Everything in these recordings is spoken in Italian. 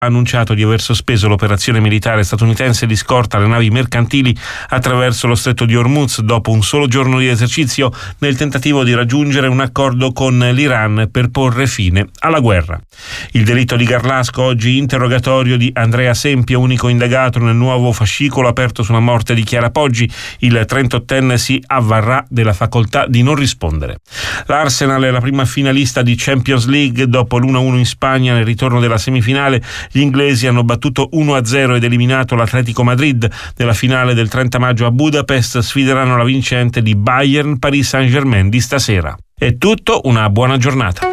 ha annunciato di aver sospeso l'operazione militare statunitense di scorta alle navi mercantili attraverso lo stretto di Hormuz dopo un solo giorno di esercizio nel tentativo di raggiungere un accordo con l'Iran per porre fine alla guerra. Il delitto di Garlasco, oggi interrogatorio di Andrea Sempio, unico indagato nel nuovo fascicolo aperto sulla morte di Chiara Poggi. Il 38enne si avvarrà della facoltà di non rispondere. L'Arsenal è la prima finalista di Champions League dopo l'1-1 in Spagna nel ritorno della semifinale. Gli inglesi hanno battuto 1-0 ed eliminato l'Atletico Madrid. Nella finale del 30 maggio a Budapest sfideranno la vincente di Bayern Paris Saint-Germain di stasera. È tutto, una buona giornata.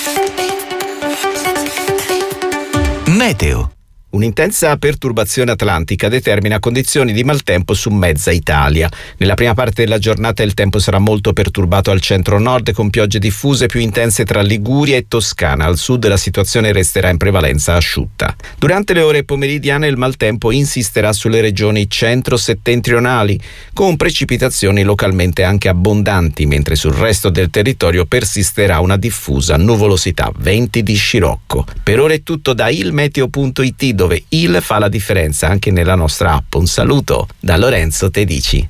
Meteo. Un'intensa perturbazione atlantica determina condizioni di maltempo su mezza Italia. Nella prima parte della giornata il tempo sarà molto perturbato al centro-nord con piogge diffuse più intense tra Liguria e Toscana. Al sud la situazione resterà in prevalenza asciutta. Durante le ore pomeridiane il maltempo insisterà sulle regioni centro-settentrionali con precipitazioni localmente anche abbondanti, mentre sul resto del territorio persisterà una diffusa nuvolosità, venti di scirocco. Per ora è tutto da ilmeteo.it, dove il fa la differenza anche nella nostra app. Un saluto da Lorenzo Tedici.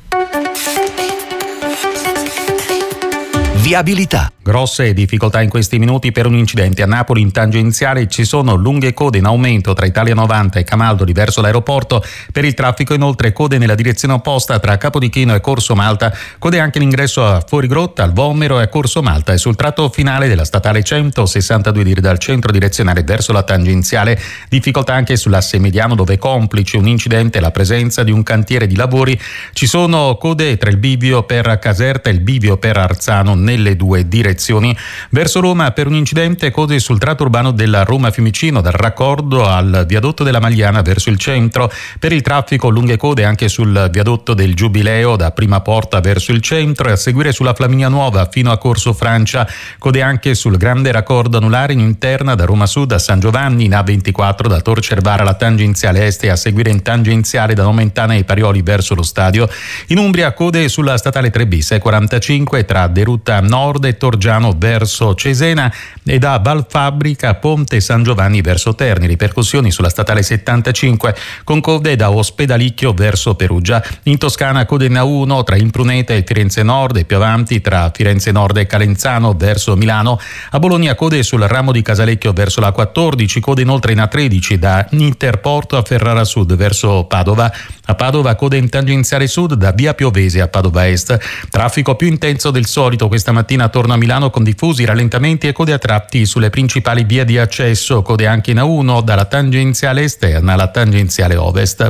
Viabilità. Grosse difficoltà in questi minuti per un incidente a Napoli in tangenziale. Ci sono lunghe code in aumento tra Italia 90 e Camaldoli verso l'aeroporto. Per il traffico inoltre code nella direzione opposta tra Capodichino e Corso Malta, code anche l'ingresso a Fuorigrotta, al Vomero e a Corso Malta, e sul tratto finale della statale 162 dal centro direzionale verso la tangenziale. Difficoltà anche sull'asse mediano dove complice un incidente la presenza di un cantiere di lavori. Ci sono code tra il bivio per Caserta e il bivio per Arzano nelle due direzioni. Verso Roma per un incidente code sul tratto urbano della Roma-Fiumicino dal raccordo al viadotto della Magliana verso il centro. Per il traffico lunghe code anche sul viadotto del Giubileo da Prima Porta verso il centro, e a seguire sulla Flaminia Nuova fino a Corso Francia. Code anche sul grande raccordo anulare in interna da Roma Sud a San Giovanni, in A24 da Tor Cervara alla tangenziale est, e a seguire in tangenziale da Nomentana ai Parioli verso lo stadio. In Umbria code sulla statale 3 bis e 45 tra Derutta Nord e Torgiano verso Cesena, e da Valfabbrica Ponte San Giovanni verso Terni. Ripercussioni sulla statale 75 con code da Ospedalicchio verso Perugia. In Toscana code in A1 tra Impruneta e Firenze Nord, e più avanti tra Firenze Nord e Calenzano verso Milano. A Bologna code sul ramo di Casalecchio verso la 14, code inoltre in A13 da Interporto a Ferrara Sud verso Padova. A Padova code in tangenziale sud da via Piovese a Padova Est. Traffico più intenso del solito questa mattina attorno a Milano con diffusi rallentamenti e code a tratti sulle principali vie di accesso. Code anche in A1 dalla tangenziale esterna alla tangenziale ovest.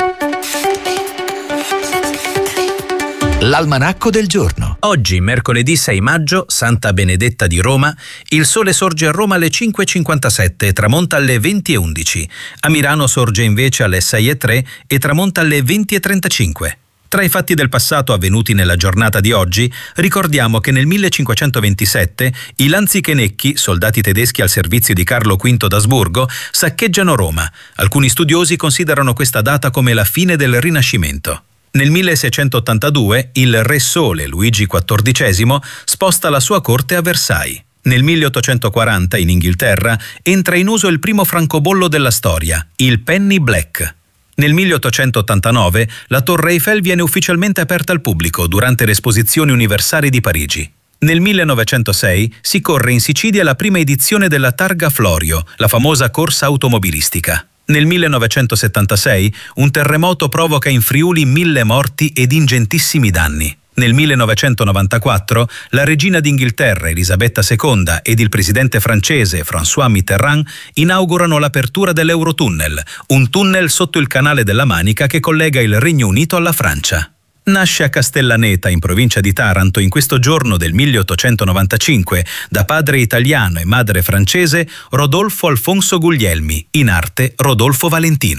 L'almanacco del giorno. Oggi, mercoledì 6 maggio, Santa Benedetta di Roma, il sole sorge a Roma alle 5:57 e tramonta alle 20:11. A Milano sorge invece alle 6:03 e tramonta alle 20:35. Tra i fatti del passato avvenuti nella giornata di oggi, ricordiamo che nel 1527 i Lanzichenecchi, soldati tedeschi al servizio di Carlo V d'Asburgo, saccheggiano Roma. Alcuni studiosi considerano questa data come la fine del Rinascimento. Nel 1682 il Re Sole Luigi XIV sposta la sua corte a Versailles. Nel 1840 in Inghilterra entra in uso il primo francobollo della storia, il penny black. Nel 1889 la Torre Eiffel viene ufficialmente aperta al pubblico durante le Esposizioni Universali di Parigi. Nel 1906 si corre in Sicilia la prima edizione della Targa Florio, la famosa corsa automobilistica. Nel 1976 un terremoto provoca in Friuli 1000 morti ed ingentissimi danni. Nel 1994 la regina d'Inghilterra Elisabetta II ed il presidente francese François Mitterrand inaugurano l'apertura dell'Eurotunnel, un tunnel sotto il canale della Manica che collega il Regno Unito alla Francia. Nasce a Castellaneta, in provincia di Taranto, in questo giorno del 1895, da padre italiano e madre francese, Rodolfo Alfonso Guglielmi, in arte Rodolfo Valentino.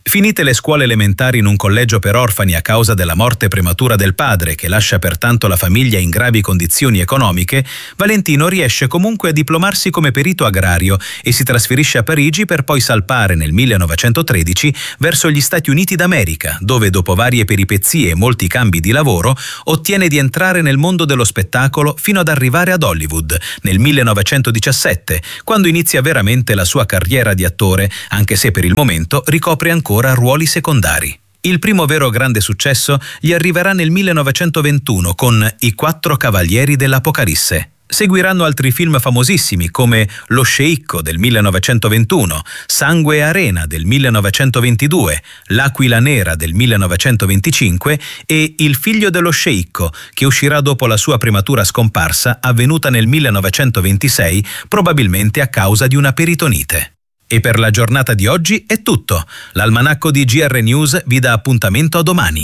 Finite le scuole elementari in un collegio per orfani a causa della morte prematura del padre, che lascia pertanto la famiglia in gravi condizioni economiche, Valentino riesce comunque a diplomarsi come perito agrario e si trasferisce a Parigi per poi salpare nel 1913 verso gli Stati Uniti d'America, dove dopo varie peripezie e molti cambi di lavoro ottiene di entrare nel mondo dello spettacolo fino ad arrivare ad Hollywood nel 1917, quando inizia veramente la sua carriera di attore, anche se per il momento ricopre ancora ruoli secondari. Il primo vero grande successo gli arriverà nel 1921 con I Quattro Cavalieri dell'Apocalisse. Seguiranno altri film famosissimi come Lo sceicco del 1921, Sangue e arena del 1922, L'aquila nera del 1925 e Il figlio dello sceicco, che uscirà dopo la sua prematura scomparsa avvenuta nel 1926, probabilmente a causa di una peritonite. E per la giornata di oggi è tutto. L'almanacco di GR News vi dà appuntamento a domani.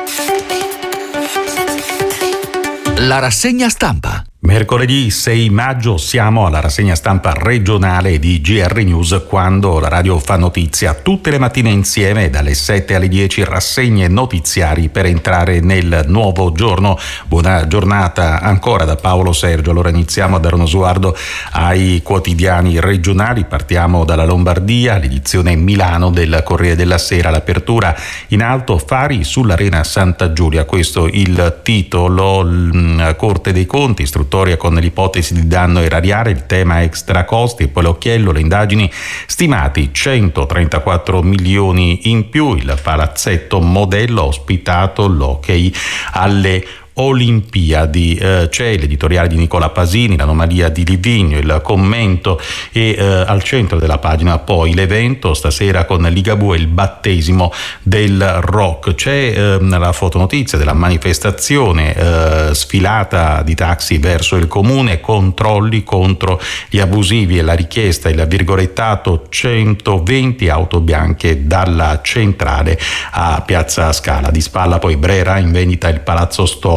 La rassegna stampa. Mercoledì 6 maggio siamo alla rassegna stampa regionale di GR News, quando la radio fa notizia tutte le mattine insieme dalle 7 alle 10, rassegne notiziari per entrare nel nuovo giorno. Buona giornata ancora da Paolo Sergio. Allora iniziamo a dare uno sguardo ai quotidiani regionali. Partiamo dalla Lombardia, l'edizione Milano del Corriere della Sera, l'apertura in alto, Fari sull'Arena Santa Giulia, questo il titolo. Corte dei Conti, istruttoria con l'ipotesi di danno erariale, il tema extra costi e poi l'occhiello, le indagini, stimati 134 milioni in più, il palazzetto modello ospitato, l'ok alle Olimpiadi. C'è l'editoriale di Nicola Pasini, l'anomalia di Livigno, il commento e al centro della pagina poi l'evento stasera con Ligabue, il battesimo del rock. C'è la fotonotizia della manifestazione, sfilata di taxi verso il comune, controlli contro gli abusivi e la richiesta, il virgolettato 120 auto bianche dalla centrale a Piazza Scala. Di spalla poi Brera, in vendita il palazzo storico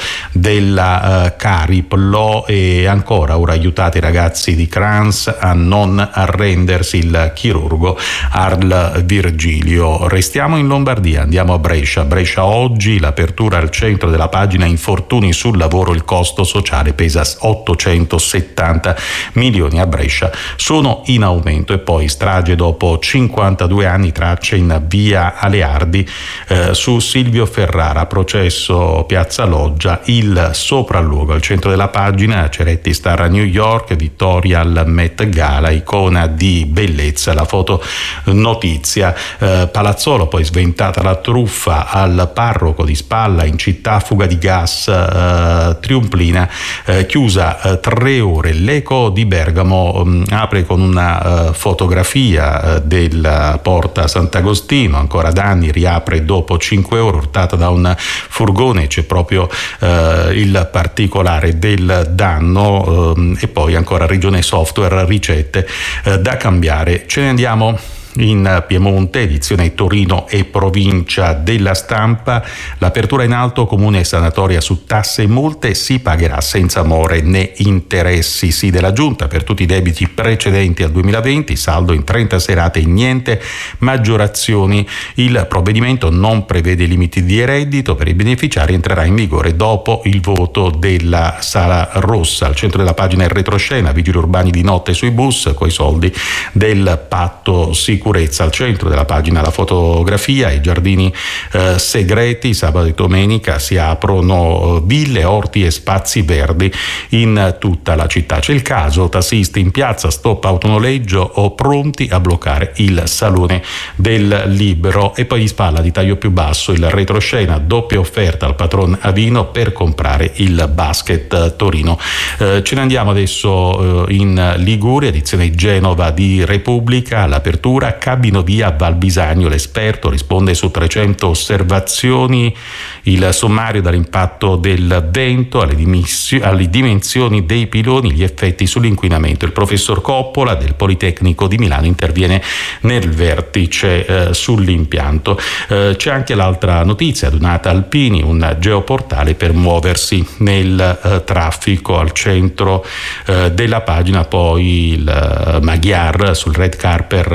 della Cariplo, e ancora ora aiutate i ragazzi di Crans a non arrendersi, il chirurgo Arl Virgilio. Restiamo in Lombardia, andiamo a Brescia. Brescia oggi, l'apertura al centro della pagina, infortuni sul lavoro, il costo sociale pesa 870 milioni a Brescia, sono in aumento. E poi strage dopo 52 anni, tracce in via Aleardi su Silvio Ferrara, processo Piazza Loggia, il sopralluogo. Al centro della pagina Ceretti star a New York, vittoria al Met Gala, icona di bellezza, la foto notizia. Palazzolo, poi sventata la truffa al parroco di spalla in città, fuga di gas, Triumplina chiusa 3 ore. L'Eco di Bergamo apre con una fotografia della porta Sant'Agostino, ancora danni, riapre dopo 5 ore, urtata da un furgone, c'è proprio il particolare del danno. E poi ancora Regione Software, ricette da cambiare. Ce ne andiamo in Piemonte, edizione Torino e provincia della Stampa. L'apertura in alto, comune sanatoria su tasse e multe, si pagherà senza more né interessi. Sì della Giunta per tutti i debiti precedenti al 2020, saldo in 30 serate e niente maggiorazioni. Il provvedimento non prevede limiti di reddito per i beneficiari, entrerà in vigore dopo il voto della Sala Rossa. Al centro della pagina il retroscena, vigili urbani di notte sui bus coi soldi del patto sicurezza. Al centro della pagina la fotografia, i giardini segreti, sabato e domenica si aprono ville, orti e spazi verdi in tutta la città. C'è il caso tassisti in piazza, stop autonoleggio o pronti a bloccare il Salone del Libero. E poi in spalla di taglio più basso il retroscena, doppia offerta al patron Avino per comprare il basket Torino. Ce ne andiamo adesso in Liguria, edizione Genova di Repubblica, l'apertura Cabino via Val Bisagno, l'esperto risponde su 300 osservazioni, il sommario dall'impatto del vento alle dimensioni dei piloni, gli effetti sull'inquinamento. Il professor Coppola del Politecnico di Milano interviene nel vertice sull'impianto. C'è anche l'altra notizia, Donata Alpini, un geoportale per muoversi nel traffico. Al centro della pagina poi il Magyar sul red carpet di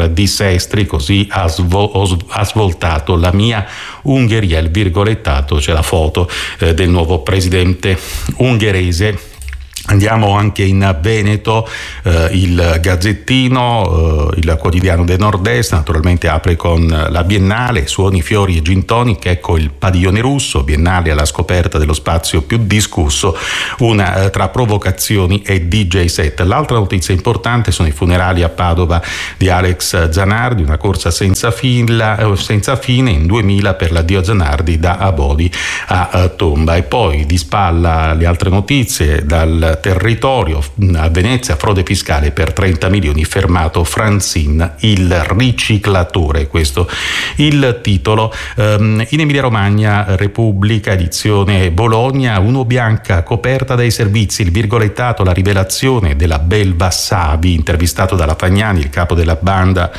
Sestri, così ha svoltato la mia Ungheria, il virgolettato, c'è la foto del nuovo presidente ungherese. Andiamo anche in Veneto, il Gazzettino, il quotidiano del Nord-Est, naturalmente apre con la Biennale, suoni, fiori e gin tonic, ecco il padiglione russo, Biennale alla scoperta dello spazio più discusso, una tra provocazioni e DJ set. L'altra notizia importante sono i funerali a Padova di Alex Zanardi, una corsa senza fine in 2000 per l'addio a Zanardi da Abodi a Tomba. E poi di spalla le altre notizie dal territorio, a Venezia frode fiscale per 30 milioni, fermato Franzin il riciclatore, questo il titolo. In Emilia Romagna, Repubblica, edizione Bologna, uno bianca coperta dai servizi, il virgolettato, la rivelazione della belva Savi, intervistato dalla Fagnani, il capo della banda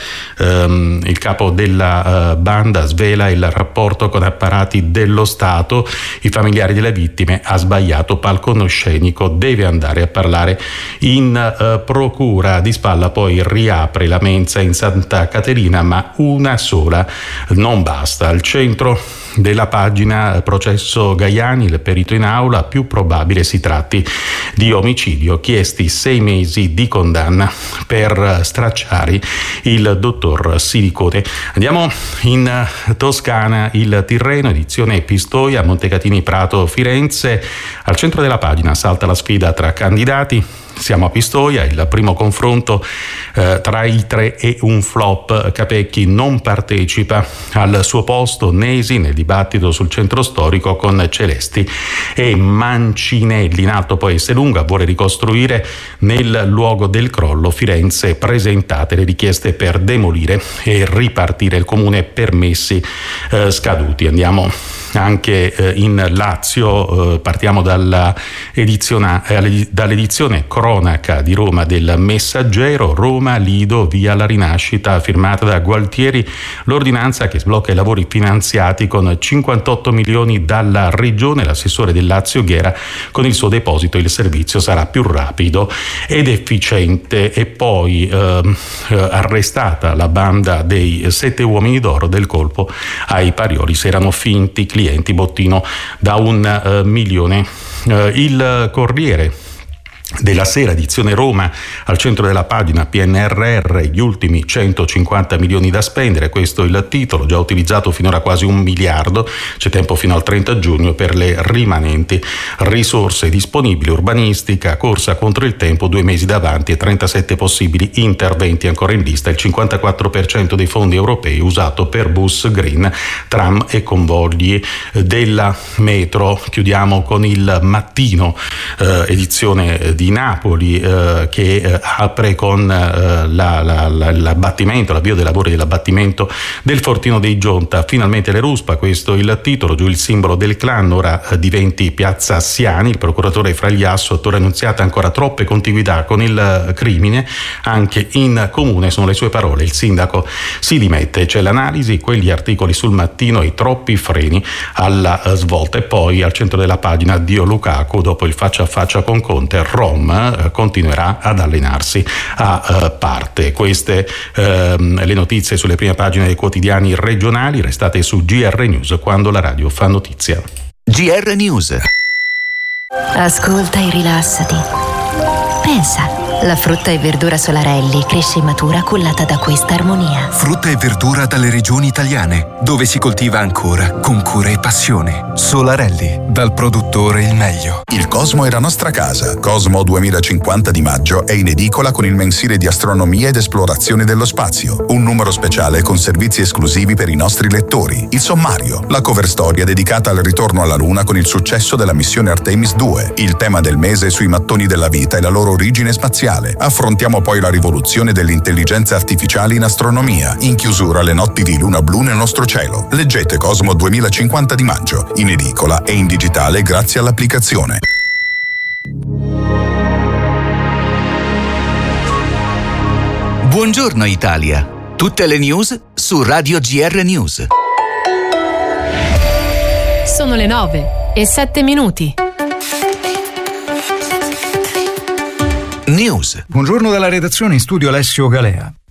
svela il rapporto con apparati dello Stato, i familiari delle vittime, ha sbagliato palcoscenico, deve andare a parlare in procura. Di spalla poi riapre la mensa in Santa Caterina, ma una sola non basta. Al centro della pagina processo Gaiani, il perito in aula, più probabile si tratti di omicidio, chiesti 6 mesi di condanna per stracciare il dottor Silicone. Andiamo in Toscana, il Tirreno, edizione Pistoia, Montecatini Prato Firenze. Al centro della pagina salta la sfida tra candidati. Siamo a Pistoia, il primo confronto tra i tre è un flop. Capecchi non partecipa, al suo posto Nesi nel dibattito sul centro storico con Celesti e Mancinelli. In alto poi Esselunga vuole ricostruire nel luogo del crollo. Firenze, presentate le richieste per demolire e ripartire il comune, permessi scaduti. Andiamo anche in Lazio, partiamo dall'edizione cronaca di Roma del Messaggero. Roma, Lido, via la rinascita, firmata da Gualtieri, l'ordinanza che sblocca i lavori finanziati con 58 milioni dalla regione. L'assessore del Lazio Ghiera: con il suo deposito il servizio sarà più rapido ed efficiente. E poi arrestata la banda dei 7 uomini d'oro del colpo ai Parioli, se erano finti clienti, bottino da 1 milione. Il Corriere della Sera, edizione Roma, al centro della pagina PNRR, gli ultimi 150 milioni da spendere, questo è il titolo, già utilizzato finora quasi 1 miliardo, c'è tempo fino al 30 giugno per le rimanenti risorse disponibili. Urbanistica, corsa contro il tempo, 2 mesi davanti e 37 possibili interventi ancora in lista, il 54% dei fondi europei usato per bus green, tram e convogli della metro. Chiudiamo con il Mattino, edizione di Napoli, che apre con l'abbattimento, l'avvio dei lavori dell'abbattimento del fortino dei Gionta. Finalmente le ruspa, questo è il titolo, giù il simbolo del clan, ora diventi piazza Assiani. Il procuratore Fragliasso: Torre Annunziata, ancora troppe contiguità con il crimine anche in comune, sono le sue parole. Il sindaco si dimette. C'è l'analisi, quegli articoli sul Mattino, i troppi freni alla svolta. E poi al centro della pagina addio Lukaku, dopo il faccia a faccia con Conte, Rom continuerà ad allenarsi a parte. Queste le notizie sulle prime pagine dei quotidiani regionali. Restate su GR News, quando la radio fa notizia. GR News. Ascolta e rilassati. Pensa, la frutta e verdura Solarelli cresce e matura cullata da questa armonia. Frutta e verdura dalle regioni italiane, dove si coltiva ancora con cura e passione. Solarelli, dal produttore il meglio. Il Cosmo è la nostra casa. Cosmo 2050 di maggio è in edicola con il mensile di astronomia ed esplorazione dello spazio. Un numero speciale con servizi esclusivi per i nostri lettori. Il sommario, la cover storia dedicata al ritorno alla Luna con il successo della missione Artemis 2. Il tema del mese sui mattoni della vita e la loro origine spaziale. Affrontiamo poi la rivoluzione dell'intelligenza artificiale in astronomia. In chiusura, le notti di luna blu nel nostro cielo. Leggete Cosmo 2050 di maggio, in edicola e in digitale grazie all'applicazione. Buongiorno Italia. Tutte le news su Radio GR News. Sono le 9:07. News. Buongiorno dalla redazione, in studio Alessio Galea.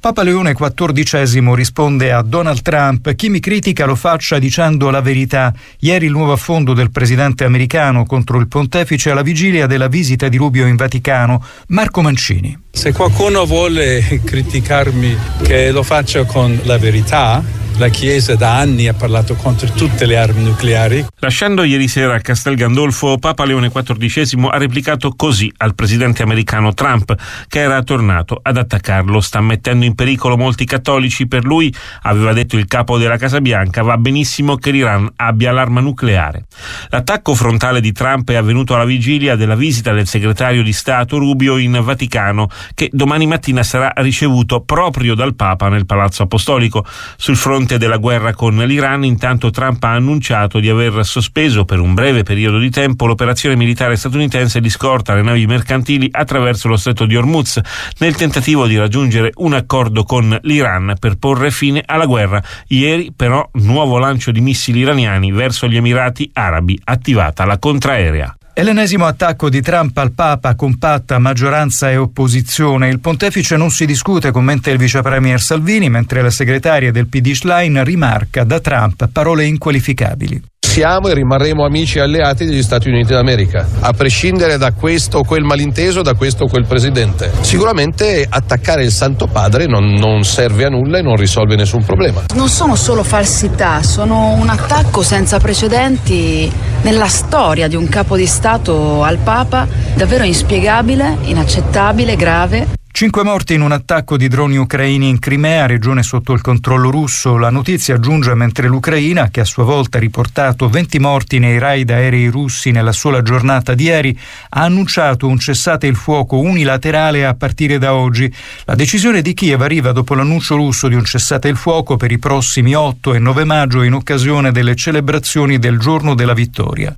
Papa Leone XIV risponde a Donald Trump: chi mi critica lo faccia dicendo la verità. Ieri il nuovo affondo del presidente americano contro il pontefice alla vigilia della visita di Rubio in Vaticano. Marco Mancini. Se qualcuno vuole criticarmi, che lo faccia con la verità. La Chiesa da anni ha parlato contro tutte le armi nucleari. Lasciando ieri sera a Castel Gandolfo, Papa Leone XIV ha replicato così al presidente americano Trump, che era tornato ad attaccarlo. Sta mettendo in pericolo molti cattolici. Per lui, aveva detto il capo della Casa Bianca, va benissimo che l'Iran abbia l'arma nucleare. L'attacco frontale di Trump è avvenuto alla vigilia della visita del segretario di Stato Rubio in Vaticano, che domani mattina sarà ricevuto proprio dal Papa nel Palazzo Apostolico. Sul fronte della guerra con l'Iran, intanto Trump ha annunciato di aver sospeso per un breve periodo di tempo l'operazione militare statunitense di scorta alle navi mercantili attraverso lo stretto di Hormuz, nel tentativo di raggiungere un accordo con l'Iran per porre fine alla guerra. Ieri però nuovo lancio di missili iraniani verso gli Emirati Arabi, attivata la contraerea. È l'ennesimo attacco di Trump al Papa, compatta maggioranza e opposizione. Il pontefice non si discute, commenta il vice premier Salvini, mentre la segretaria del PD Schlein rimarca da Trump parole inqualificabili. Siamo e rimarremo amici e alleati degli Stati Uniti d'America, a prescindere da questo o quel malinteso, da questo o quel presidente. Sicuramente attaccare il Santo Padre non serve a nulla e non risolve nessun problema. Non sono solo falsità, sono un attacco senza precedenti nella storia di un capo di Stato al Papa, davvero inspiegabile, inaccettabile, grave. 5 morti in un attacco di droni ucraini in Crimea, regione sotto il controllo russo. La notizia giunge mentre l'Ucraina, che a sua volta ha riportato 20 morti nei raid aerei russi nella sola giornata di ieri, ha annunciato un cessate il fuoco unilaterale a partire da oggi. La decisione di Kiev arriva dopo l'annuncio russo di un cessate il fuoco per i prossimi 8 e 9 maggio in occasione delle celebrazioni del giorno della vittoria.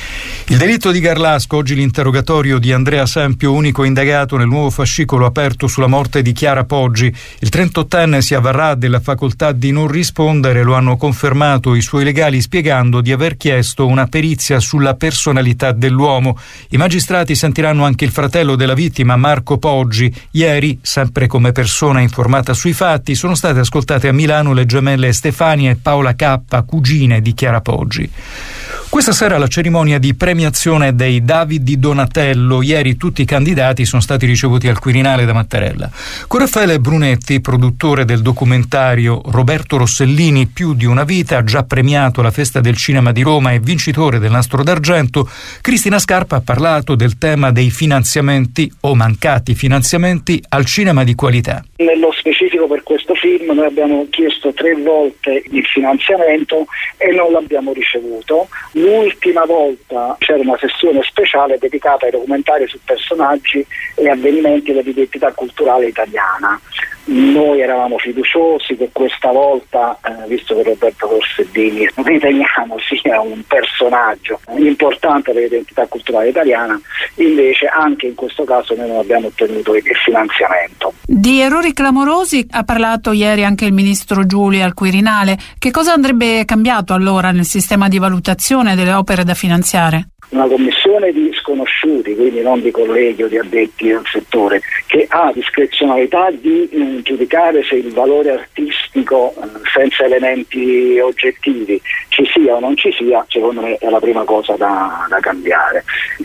Il delitto di Garlasco, oggi l'interrogatorio di Andrea Sempio, unico indagato nel nuovo fascicolo aperto sulla morte di Chiara Poggi. Il 38enne si avvarrà della facoltà di non rispondere, lo hanno confermato i suoi legali spiegando di aver chiesto una perizia sulla personalità dell'uomo. I magistrati sentiranno anche il fratello della vittima, Marco Poggi. Ieri, sempre come persona informata sui fatti, sono state ascoltate a Milano le gemelle Stefania e Paola K, cugine di Chiara Poggi. Questa sera la cerimonia di premiazione dei David di Donatello. Ieri tutti i candidati sono stati ricevuti al Quirinale da Mattarella. Con Raffaele Brunetti, produttore del documentario Roberto Rossellini, Più di una vita, già premiato alla Festa del Cinema di Roma e vincitore del Nastro d'Argento, Cristina Scarpa ha parlato del tema dei finanziamenti o mancati finanziamenti al cinema di qualità. Nello specifico per questo film noi abbiamo chiesto 3 volte il finanziamento e non l'abbiamo ricevuto. L'ultima volta c'era una sessione speciale dedicata ai documentari su personaggi e avvenimenti dell'identità culturale italiana. Noi eravamo fiduciosi che questa volta, visto che Roberto Rossellini riteniamo sia un personaggio importante dell'identità culturale italiana, invece anche in questo caso noi non abbiamo ottenuto il finanziamento. Di errori clamorosi ha parlato ieri anche il ministro Giulia al Quirinale. Che cosa andrebbe cambiato allora nel sistema di valutazione delle opere da finanziare? Una commissione di sconosciuti, quindi non di colleghi o di addetti al settore, che ha discrezionalità di giudicare se il valore artistico senza elementi oggettivi ci sia o non ci sia, secondo me è la prima cosa da cambiare.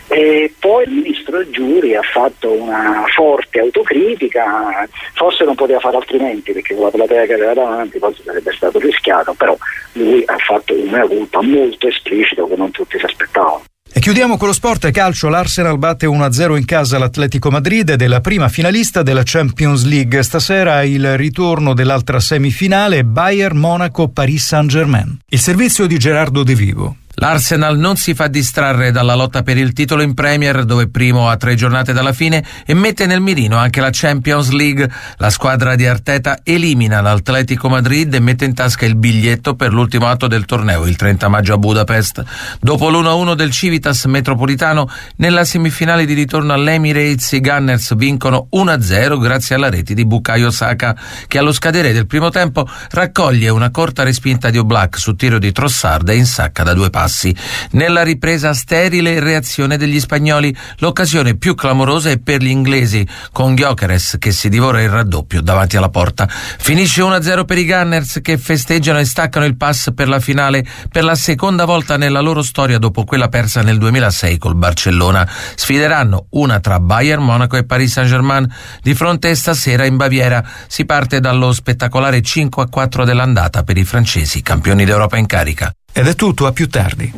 E poi il ministro Giuri ha fatto una forte autocritica, forse non poteva fare altrimenti perché con la platea che aveva davanti forse sarebbe stato rischiato, però lui ha fatto una colpa molto esplicita che non tutti si aspettavano. E chiudiamo con lo sport calcio. L'Arsenal batte 1-0 in casa l'Atletico Madrid ed è la prima finalista della Champions League. Stasera il ritorno dell'altra semifinale, Bayern Monaco-Paris Saint-Germain. Il servizio di Gerardo De Vivo. L'Arsenal non si fa distrarre dalla lotta per il titolo in Premier, dove primo a 3 giornate dalla fine, e mette nel mirino anche la Champions League. La squadra di Arteta elimina l'Atletico Madrid e mette in tasca il biglietto per l'ultimo atto del torneo, il 30 maggio a Budapest. Dopo l'1-1 del Civitas Metropolitano, nella semifinale di ritorno all'Emirates i Gunners vincono 1-0 grazie alla rete di Bukayo Saka, che allo scadere del primo tempo raccoglie una corta respinta di Oblak su tiro di Trossard e insacca da 2 passi. passi. Nella ripresa sterile reazione degli spagnoli, l'occasione più clamorosa è per gli inglesi, con Gyökeres che si divora il raddoppio davanti alla porta. Finisce 1-0 per i Gunners, che festeggiano e staccano il pass per la finale per la seconda volta nella loro storia dopo quella persa nel 2006 col Barcellona. Sfideranno una tra Bayern, Monaco e Paris Saint-Germain di fronte stasera in Baviera. Si parte dallo spettacolare 5-4 dell'andata per i francesi, campioni d'Europa in carica. Ed è tutto, a più tardi.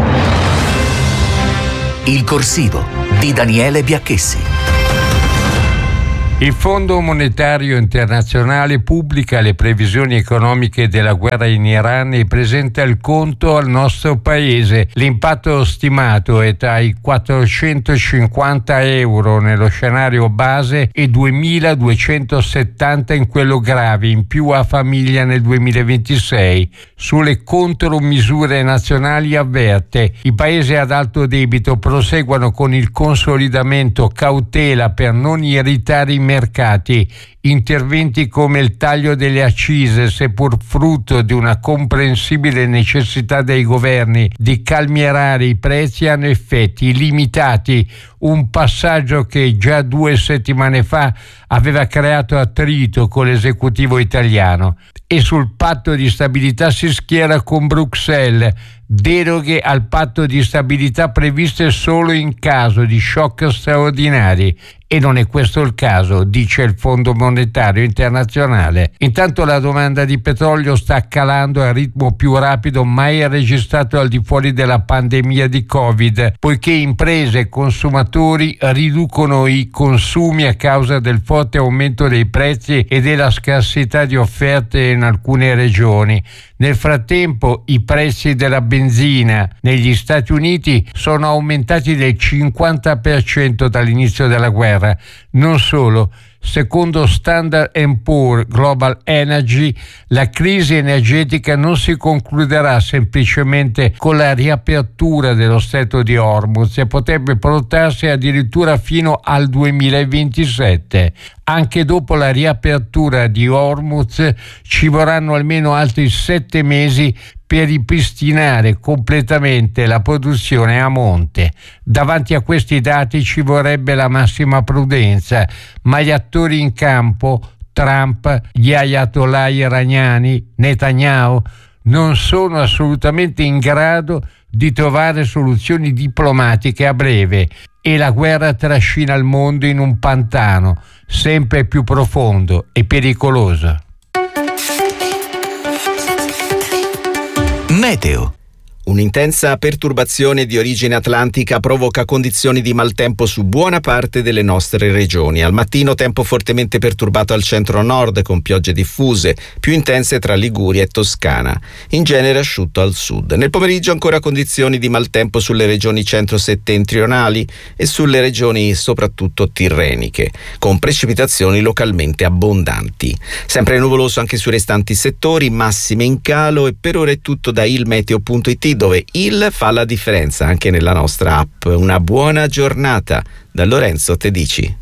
Il corsivo di Daniele Biacchessi. Il Fondo Monetario Internazionale pubblica le previsioni economiche della guerra in Iran e presenta il conto al nostro paese. L'impatto stimato è tra i 450 euro nello scenario base e 2.270 in quello grave, in più a famiglia nel 2026. Sulle contromisure nazionali avverte: i paesi ad alto debito proseguono con il consolidamento cautela per non irritare i mercati. Interventi come il taglio delle accise, seppur frutto di una comprensibile necessità dei governi di calmierare i prezzi, hanno effetti limitati. Un passaggio che già 2 settimane fa aveva creato attrito con l'esecutivo italiano. E sul patto di stabilità si schiera con Bruxelles. Deroghe al patto di stabilità previste solo in caso di shock straordinari. E non è questo il caso, dice il Fondo Monetario Internazionale. Intanto la domanda di petrolio sta calando al ritmo più rapido mai registrato al di fuori della pandemia di Covid, poiché imprese e consumatori riducono i consumi a causa del forte aumento dei prezzi e della scarsità di offerte in alcune regioni. Nel frattempo i prezzi della benzina negli Stati Uniti sono aumentati del 50% dall'inizio della guerra. Non solo, secondo Standard & Poor's Global Energy, la crisi energetica non si concluderà semplicemente con la riapertura dello stretto di Hormuz e potrebbe portarsi addirittura fino al 2027. Anche dopo la riapertura di Hormuz ci vorranno almeno altri 7 mesi per ripristinare completamente la produzione a monte. Davanti a questi dati ci vorrebbe la massima prudenza, ma gli attori in campo, Trump, gli ayatollah iraniani, Netanyahu, non sono assolutamente in grado di trovare soluzioni diplomatiche a breve e la guerra trascina il mondo in un pantano sempre più profondo e pericoloso. Meteo. Un'intensa perturbazione di origine atlantica provoca condizioni di maltempo su buona parte delle nostre regioni. Al mattino tempo fortemente perturbato al centro-nord con piogge diffuse, più intense tra Liguria e Toscana. In genere asciutto al sud. Nel pomeriggio ancora condizioni di maltempo sulle regioni centro-settentrionali e sulle regioni soprattutto tirreniche, con precipitazioni localmente abbondanti. Sempre nuvoloso anche sui restanti settori, massime in calo, e per ora è tutto da ilmeteo.it, dove il fa la differenza anche nella nostra app. Una buona giornata da Lorenzo Tedici.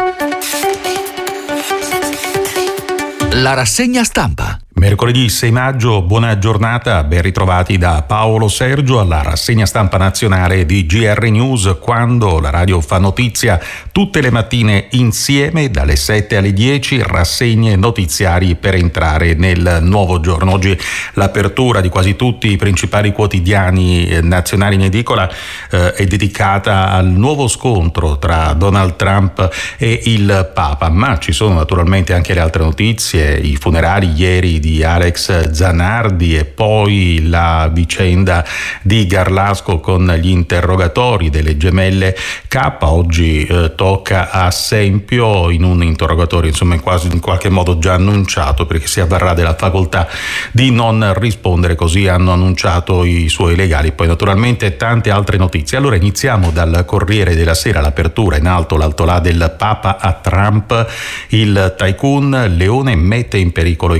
La rassegna stampa. Mercoledì 6 maggio, buona giornata, ben ritrovati da Paolo Sergio alla rassegna stampa nazionale di GR News, quando la radio fa notizia tutte le mattine insieme dalle 7 alle 10, rassegne notiziari per entrare nel nuovo giorno. Oggi l'apertura di quasi tutti i principali quotidiani nazionali in edicola è dedicata al nuovo scontro tra Donald Trump e il Papa, ma ci sono naturalmente anche le altre notizie, i funerali ieri di Alex Zanardi e poi la vicenda di Garlasco con gli interrogatori delle gemelle K. Oggi tocca a Sempio in un interrogatorio quasi in qualche modo già annunciato, perché si avvarrà della facoltà di non rispondere, così hanno annunciato i suoi legali. Poi naturalmente tante altre notizie. Allora iniziamo dal Corriere della Sera, l'apertura in alto l'altolà del Papa a Trump, il tycoon Leone mette in pericolo i cattolici.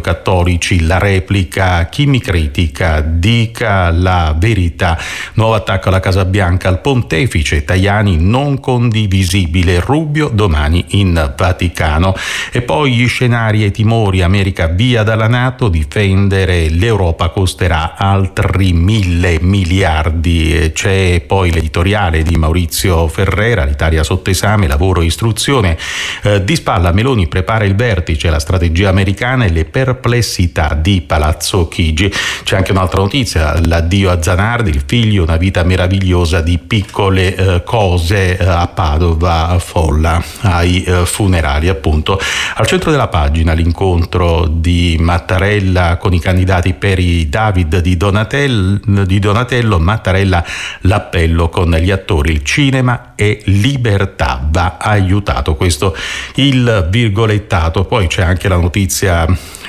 cattolici, la replica, chi mi critica dica la verità. Nuovo attacco alla Casa Bianca, al pontefice Tajani non condivisibile, Rubio domani in Vaticano. E poi gli scenari e i timori, America via dalla NATO, difendere l'Europa costerà altri 1.000 miliardi. C'è poi l'editoriale di Maurizio Ferrera, l'Italia sotto esame, lavoro e istruzione. Di spalla Meloni prepara il vertice, la strategia americana e le perplessità di Palazzo Chigi. C'è anche un'altra notizia, l'addio a Zanardi, il figlio, una vita meravigliosa di piccole cose a Padova, folla ai funerali appunto. Al centro della pagina l'incontro di Mattarella con i candidati per i David di Donatello, Mattarella l'appello con gli attori, il cinema e libertà va aiutato, questo il virgolettato. Poi c'è anche la notizia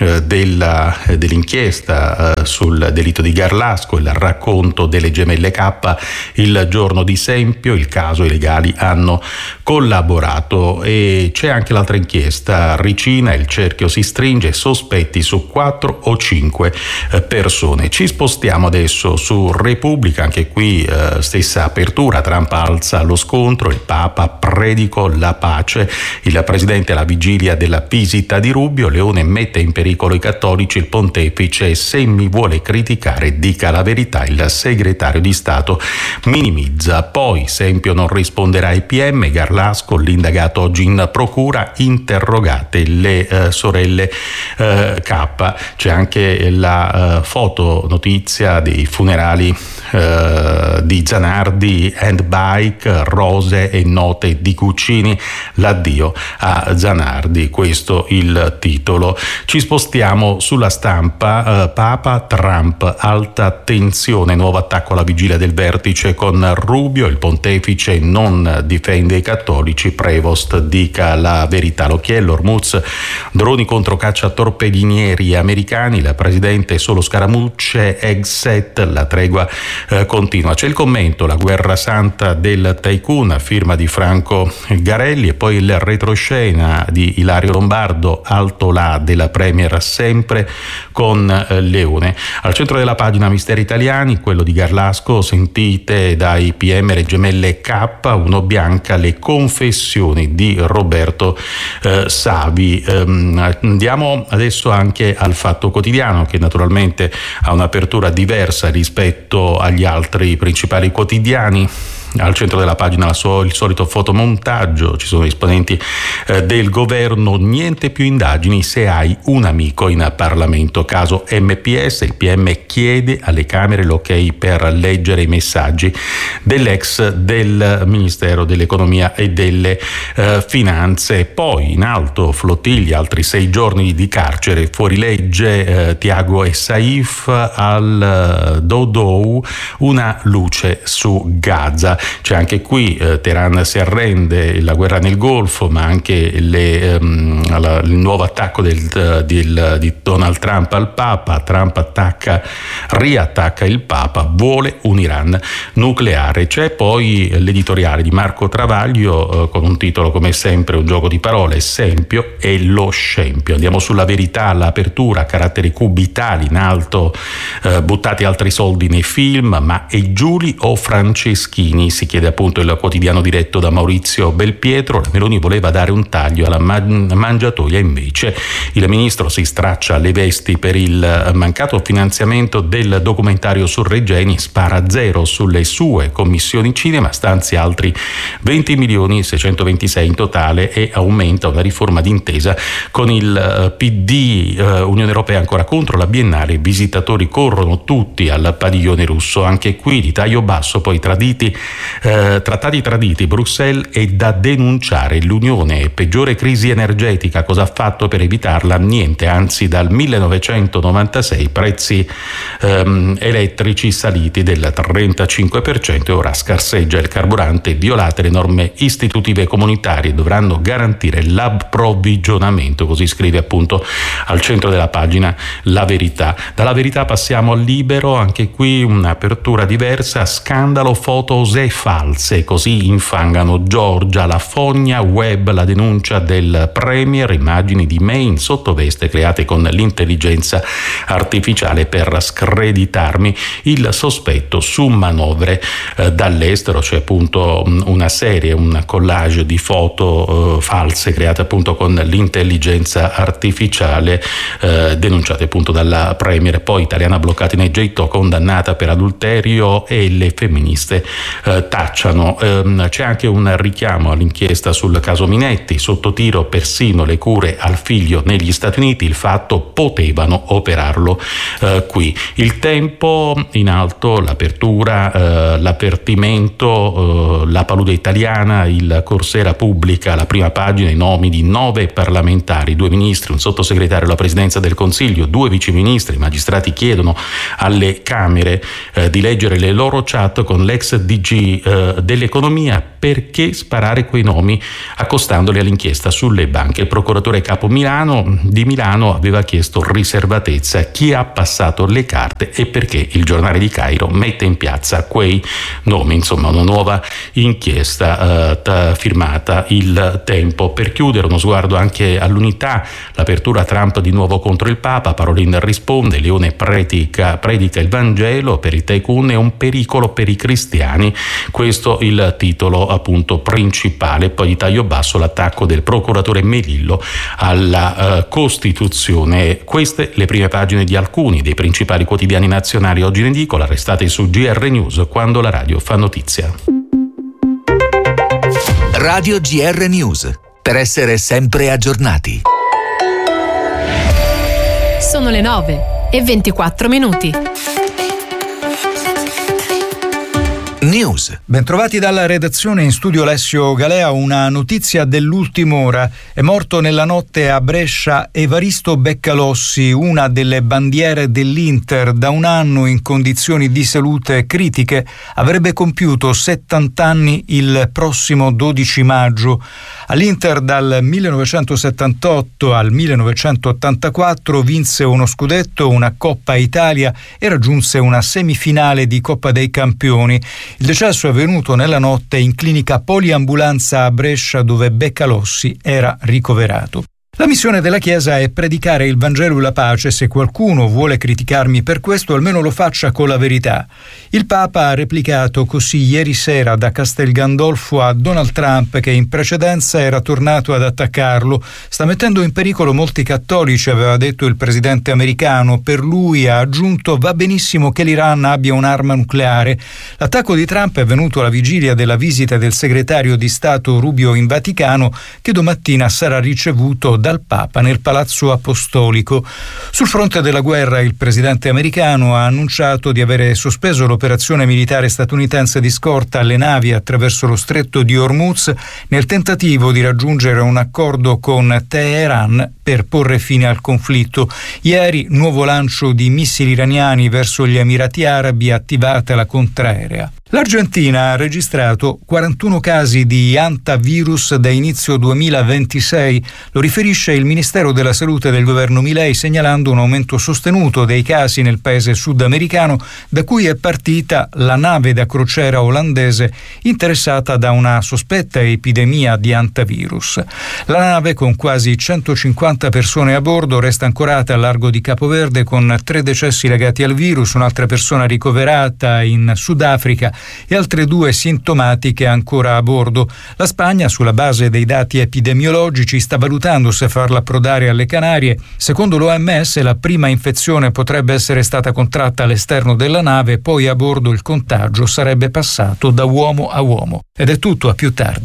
dell'inchiesta sul delitto di Garlasco, il racconto delle gemelle K, il giorno di Sempio, il caso, i legali hanno collaborato. E c'è anche l'altra inchiesta, Ricina, il cerchio si stringe, sospetti su 4 o 5 persone. Ci spostiamo adesso su Repubblica, anche qui stessa apertura, Trump alza lo scontro, il Papa predico la pace, il presidente alla vigilia della visita di Rubio, Leone mette in pericolo i cattolici, il pontefice se mi vuole criticare dica la verità, il segretario di Stato minimizza. Poi Sempio non risponderà ai PM, Garlasco, l'indagato oggi in procura, interrogate le sorelle K. C'è anche la foto notizia dei funerali di Zanardi, handbike, rose e note di Guccini, l'addio a Zanardi, questo il titolo. Ci spostiamo sulla Stampa, Papa, Trump, alta tensione, nuovo attacco alla vigilia del vertice con Rubio, il pontefice non difende i cattolici, Prevost dica la verità, l'occhiello, Hormuz, droni contro cacciatorpedinieri americani, la presidente solo scaramucce, exit, la tregua continua. C'è il commento, la guerra santa del tycoon, firma di Franco Garelli, e poi il retroscena di Ilario Lombardo, alto là della Premier sempre con Leone. Al centro della pagina misteri italiani, quello di Garlasco, sentite dai PM le gemelle K, uno bianca, le confessioni di Roberto Savi. Andiamo adesso anche al Fatto Quotidiano, che naturalmente ha un'apertura diversa rispetto agli altri principali quotidiani. Al centro della pagina il solito fotomontaggio, ci sono esponenti del governo, niente più indagini se hai un amico in Parlamento. Caso MPS, il PM chiede alle Camere l'ok per leggere i messaggi dell'ex del Ministero dell'Economia e delle Finanze. Poi in alto, flottiglia, altri 6 giorni di carcere, fuorilegge Tiago e Saif al Dodou, una luce su Gaza. C'è anche qui Teheran si arrende, la guerra nel Golfo, ma anche il nuovo attacco di Donald Trump al Papa. Trump riattacca il Papa, vuole un Iran nucleare. C'è poi l'editoriale di Marco Travaglio con un titolo come sempre un gioco di parole, Sempio e lo scempio. Andiamo sulla Verità, all'apertura, caratteri cubitali in alto, buttati altri soldi nei film, ma e Giuli o Franceschini? Si chiede appunto il quotidiano diretto da Maurizio Belpietro. La Meloni voleva dare un taglio alla mangiatoia, invece il ministro si straccia le vesti per il mancato finanziamento del documentario su Regeni, spara zero sulle sue commissioni cinema, stanzia altri 20.626 in totale e aumenta una riforma d'intesa con il PD. Unione Europea ancora contro la Biennale, visitatori corrono tutti al padiglione russo. Anche qui di taglio basso, poi trattati traditi, Bruxelles è da denunciare, l'Unione, peggiore crisi energetica, cosa ha fatto per evitarla? Niente, anzi dal 1996 prezzi elettrici saliti del 35% e ora scarseggia il carburante, violate le norme istitutive comunitarie, dovranno garantire l'approvvigionamento, così scrive appunto al centro della pagina La Verità. Dalla Verità passiamo Passiamo al Libero, anche qui un'apertura diversa, scandalo fotos false, così infangano Giorgia, la fogna web, la denuncia del premier, immagini di me in sottoveste create con l'intelligenza artificiale per screditarmi, il sospetto su manovre dall'estero. C'è appunto una serie, un collage di foto false create appunto con l'intelligenza artificiale, denunciate appunto dalla premier. Poi italiana bloccata in Egitto, condannata per adulterio, e le femministe tacciano. C'è anche un richiamo all'inchiesta sul caso Minetti, sotto tiro persino le cure al figlio negli Stati Uniti, il fatto potevano operarlo qui. Il Tempo in alto, l'apertura, l'avvertimento, la palude italiana, il Corsera pubblica la prima pagina, i nomi di 9 parlamentari, 2 ministri, un sottosegretario alla presidenza del Consiglio, 2 viceministri. I magistrati chiedono alle Camere di leggere le loro chat con l'ex DG dell'economia. Perché sparare quei nomi accostandoli all'inchiesta sulle banche? Il procuratore capo di Milano aveva chiesto riservatezza. Chi ha passato le carte e perché il Giornale di Cairo mette in piazza quei nomi? Insomma, una nuova inchiesta firmata Il Tempo. Per chiudere, uno sguardo anche all'Unità, l'apertura Trump di nuovo contro il Papa, Parolin risponde, Leone predica il Vangelo, per i tycoon è un pericolo per i cristiani, questo il titolo appunto principale. Poi di taglio basso l'attacco del procuratore Melillo alla Costituzione. Queste le prime pagine di alcuni dei principali quotidiani nazionali oggi in edicola, restate su GR News, quando la radio fa notizia. Radio GR News, per essere sempre aggiornati. Sono le 9:24. News. Bentrovati dalla redazione, in studio Alessio Galea. Una notizia dell'ultima ora: è morto nella notte a Brescia Evaristo Beccalossi, una delle bandiere dell'Inter. Da un anno in condizioni di salute critiche, avrebbe compiuto 70 anni il prossimo 12 maggio. All'Inter dal 1978 al 1984 vinse uno scudetto, una Coppa Italia e raggiunse una semifinale di Coppa dei Campioni. Il decesso è avvenuto nella notte in clinica poliambulanza a Brescia, dove Beccalossi era ricoverato. La missione della Chiesa è predicare il Vangelo e la pace. Se qualcuno vuole criticarmi per questo, almeno lo faccia con la verità. Il Papa ha replicato così ieri sera da Castel Gandolfo a Donald Trump, che in precedenza era tornato ad attaccarlo. Sta mettendo in pericolo molti cattolici, aveva detto il presidente americano. Per lui, ha aggiunto, va benissimo che l'Iran abbia un'arma nucleare. L'attacco di Trump è venuto alla vigilia della visita del segretario di Stato Rubio in Vaticano, che domattina sarà ricevuto dal Papa nel Palazzo Apostolico. Sul fronte della guerra, il presidente americano ha annunciato di avere sospeso l'operazione militare statunitense di scorta alle navi attraverso lo stretto di Hormuz nel tentativo di raggiungere un accordo con Teheran per porre fine al conflitto. Ieri, nuovo lancio di missili iraniani verso gli Emirati Arabi, attivata la contraerea. L'Argentina ha registrato 41 casi di hantavirus da inizio 2026, lo riferisce il Ministero della Salute del governo Milei, segnalando un aumento sostenuto dei casi nel paese sudamericano, da cui è partita la nave da crociera olandese interessata da una sospetta epidemia di hantavirus. La nave, con quasi 150 persone a bordo, resta ancorata al largo di Capoverde con 3 decessi legati al virus, un'altra persona ricoverata in Sudafrica e altre 2 sintomatiche ancora a bordo. La Spagna, sulla base dei dati epidemiologici, sta valutando se farla approdare alle Canarie. Secondo l'OMS, la prima infezione potrebbe essere stata contratta all'esterno della nave, poi a bordo il contagio sarebbe passato da uomo a uomo. Ed è tutto, a più tardi.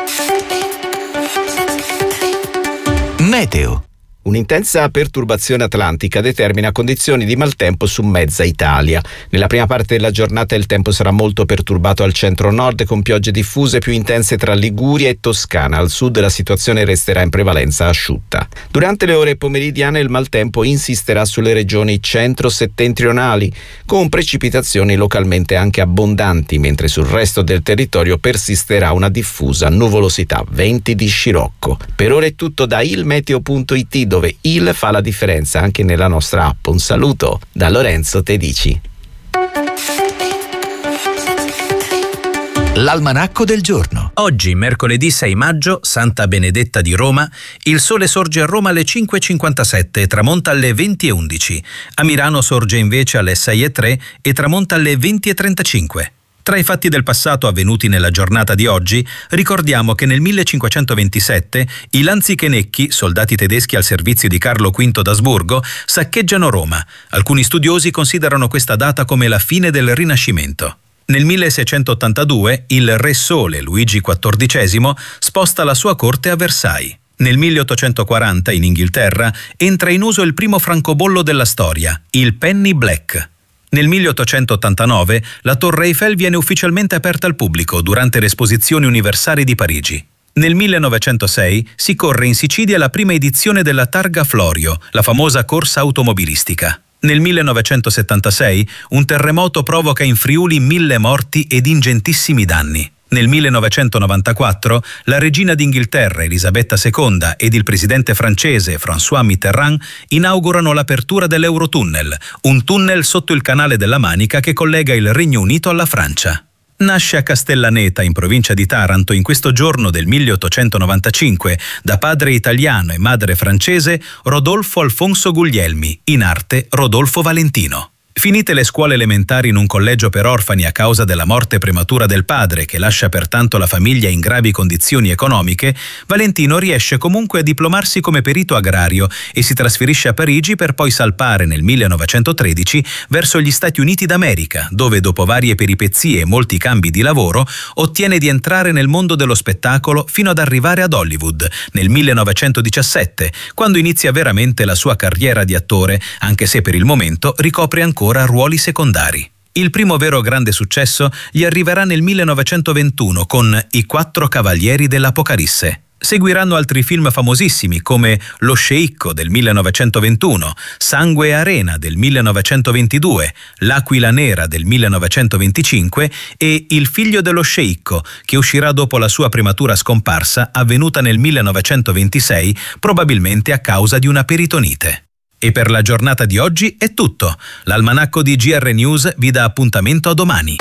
Meteo. Un'intensa perturbazione atlantica determina condizioni di maltempo su mezza Italia. Nella prima parte della giornata il tempo sarà molto perturbato al centro-nord, con piogge diffuse più intense tra Liguria e Toscana. Al sud la situazione resterà in prevalenza asciutta. Durante le ore pomeridiane il maltempo insisterà sulle regioni centro-settentrionali, con precipitazioni localmente anche abbondanti, mentre sul resto del territorio persisterà una diffusa nuvolosità, venti di scirocco. Per ora è tutto da ilmeteo.it, dove il fa la differenza anche nella nostra app. Un saluto da Lorenzo Tedici. L'almanacco del giorno. Oggi, mercoledì 6 maggio, Santa Benedetta di Roma, il sole sorge a Roma alle 5.57 e tramonta alle 20.11. A Milano sorge invece alle 6.03 e tramonta alle 20.35. Tra i fatti del passato avvenuti nella giornata di oggi, ricordiamo che nel 1527 i Lanzichenecchi, soldati tedeschi al servizio di Carlo V d'Asburgo, saccheggiano Roma. Alcuni studiosi considerano questa data come la fine del Rinascimento. Nel 1682 il Re Sole Luigi XIV sposta la sua corte a Versailles. Nel 1840 in Inghilterra entra in uso il primo francobollo della storia, il penny black. Nel 1889 la Torre Eiffel viene ufficialmente aperta al pubblico durante le Esposizioni Universali di Parigi. Nel 1906 si corre in Sicilia la prima edizione della Targa Florio, la famosa corsa automobilistica. Nel 1976 un terremoto provoca in Friuli 1000 morti ed ingentissimi danni. Nel 1994 la regina d'Inghilterra Elisabetta II ed il presidente francese François Mitterrand inaugurano l'apertura dell'Eurotunnel, un tunnel sotto il canale della Manica che collega il Regno Unito alla Francia. Nasce a Castellaneta, in provincia di Taranto, in questo giorno del 1895, da padre italiano e madre francese, Rodolfo Alfonso Guglielmi, in arte Rodolfo Valentino. Finite le scuole elementari in un collegio per orfani a causa della morte prematura del padre, che lascia pertanto la famiglia in gravi condizioni economiche, Valentino riesce comunque a diplomarsi come perito agrario e si trasferisce a Parigi per poi salpare nel 1913 verso gli Stati Uniti d'America, dove dopo varie peripezie e molti cambi di lavoro ottiene di entrare nel mondo dello spettacolo fino ad arrivare ad Hollywood nel 1917, quando inizia veramente la sua carriera di attore, anche se per il momento ricopre ancora ruoli secondari. Il primo vero grande successo gli arriverà nel 1921 con I Quattro Cavalieri dell'Apocalisse. Seguiranno altri film famosissimi come Lo sceicco del 1921, Sangue e arena del 1922, L'aquila nera del 1925 e Il figlio dello sceicco, che uscirà dopo la sua prematura scomparsa avvenuta nel 1926, probabilmente a causa di una peritonite. E per la giornata di oggi è tutto. L'almanacco di GR News vi dà appuntamento a domani.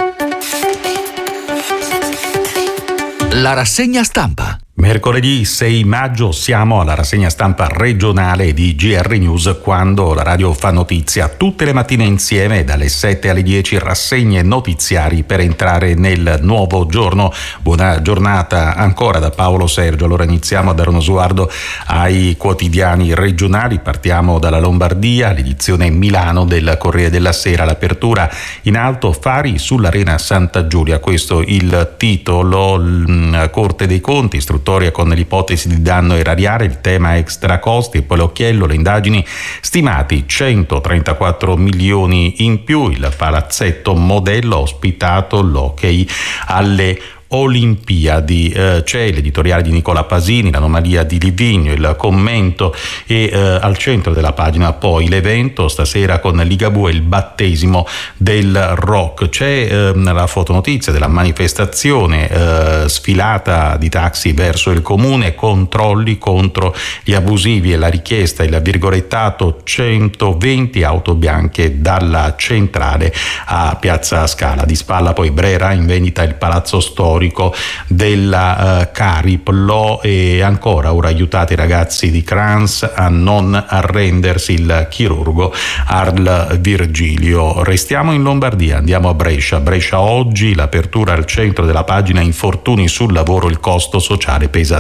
La rassegna stampa. Mercoledì 6 maggio siamo alla rassegna stampa regionale di GR News, quando la radio fa notizia tutte le mattine insieme dalle 7 alle 10, rassegne notiziari per entrare nel nuovo giorno. Buona giornata ancora da Paolo Sergio. Allora iniziamo a dare uno sguardo ai quotidiani regionali. Partiamo dalla Lombardia, l'edizione Milano del Corriere della Sera, l'apertura in alto, Fari sull'Arena Santa Giulia, questo il titolo. Corte dei Conti, con l'ipotesi di danno erariale, il tema extra costi e poi l'occhiello, le indagini, stimati 134 milioni in più, il palazzetto modello ha ospitato l'hockey alle Olimpiadi. C'è l'editoriale di Nicola Pasini, l'anomalia di Livigno, il commento e al centro della pagina poi l'evento stasera con Ligabue, il battesimo del rock. C'è la fotonotizia della manifestazione, sfilata di taxi verso il comune, controlli contro gli abusivi e la richiesta, il virgolettato 120 auto bianche dalla centrale a Piazza Scala. Di spalla poi Brera, in vendita il palazzo storico della Cariplo, e ancora ora aiutate i ragazzi di Crans a non arrendersi, il chirurgo Arl Virgilio. Restiamo in Lombardia, andiamo a Brescia. Brescia oggi, l'apertura al centro della pagina, infortuni sul lavoro, il costo sociale pesa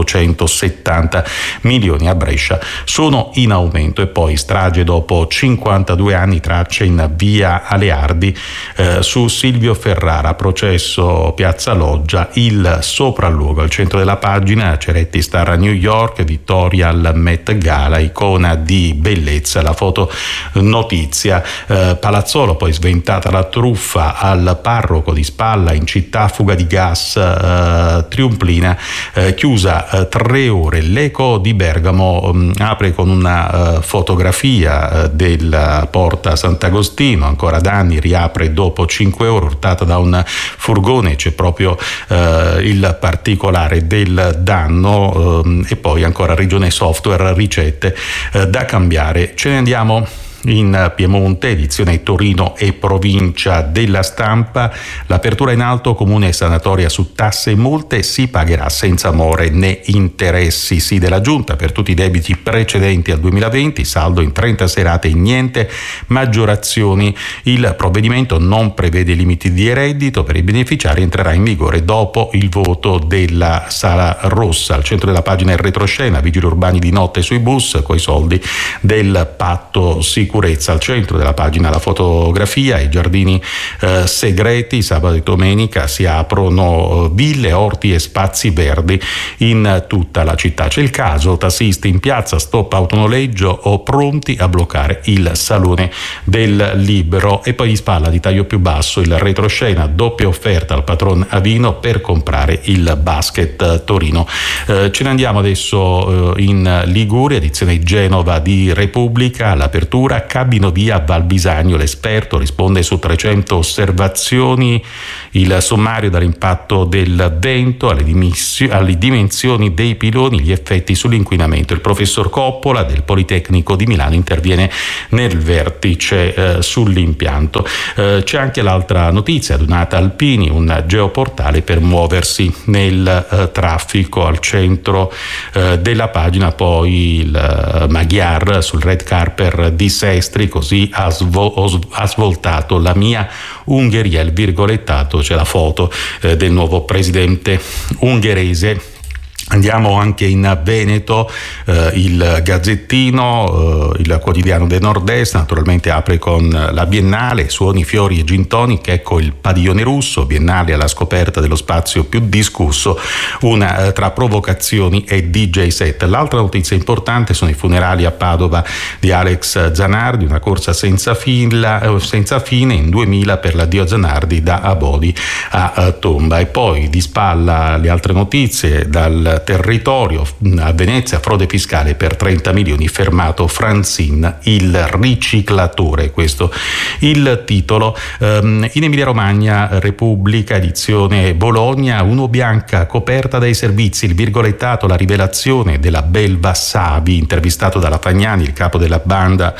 870 milioni a Brescia, sono in aumento. E poi strage dopo 52 anni, tracce in via Aleardi su Silvio Ferrara, processo Piazza Loggia, il sopralluogo. Al centro della pagina Ceretti star a New York, vittoria al Met Gala, icona di bellezza, la foto notizia. Palazzolo, poi sventata la truffa al parroco di Spalla, in città fuga di gas, Triumplina chiusa 3 ore. L'Eco di Bergamo apre con una fotografia della Porta Sant'Agostino, ancora da anni riapre dopo 5 ore, urtata da un furgone, c'è proprio proprio il particolare del danno, e poi ancora regione software, ricette da cambiare. Ce ne andiamo in Piemonte, edizione Torino e provincia della Stampa. L'apertura in alto, comune sanatoria su tasse e multe, si pagherà senza more né interessi. Sì della Giunta per tutti i debiti precedenti al 2020, saldo in 30 serate e niente maggiorazioni. Il provvedimento non prevede limiti di reddito per i beneficiari, entrerà in vigore dopo il voto della Sala Rossa. Al centro della pagina il retroscena, vigili urbani di notte sui bus coi soldi del patto sicurezza. Al centro della pagina la fotografia, i giardini segreti. Sabato e domenica si aprono ville, orti e spazi verdi in tutta la città. C'è il caso tassisti in piazza, stop autonoleggio o pronti a bloccare il Salone del Libero. E poi in spalla di taglio più basso il retroscena, doppia offerta al patron Avino per comprare il basket Torino. Ce ne andiamo adesso in Liguria, edizione Genova di Repubblica. L'apertura, cabino via Val Bisagno, l'esperto risponde su 300 osservazioni, il sommario dall'impatto del vento alle dimensioni dei piloni, gli effetti sull'inquinamento. Il professor Coppola del Politecnico di Milano interviene nel vertice sull'impianto. C'è anche l'altra notizia, Donata Alpini, un geoportale per muoversi nel traffico. Al centro della pagina poi il Magyar sul red carpet di Sestri, così ha svoltato la mia Ungheria, il virgolettato, c'è la foto del nuovo presidente ungherese. Andiamo anche in Veneto, il Gazzettino, il quotidiano del Nord-Est, naturalmente apre con la Biennale, suoni, fiori e gin tonic. Ecco il padiglione russo, Biennale alla scoperta dello spazio più discusso, una tra provocazioni e DJ set. L'altra notizia importante sono i funerali a Padova di Alex Zanardi, una corsa senza fine in 2000 per l'addio a Zanardi da Abodi a Tomba. E poi di spalla le altre notizie dal territorio. A Venezia, frode fiscale per 30 milioni, fermato Franzin il riciclatore, questo il titolo. In Emilia Romagna, Repubblica, edizione Bologna, uno bianca coperta dai servizi, il virgolettato, la rivelazione della belva Savi, intervistato dalla Fagnani, il capo della banda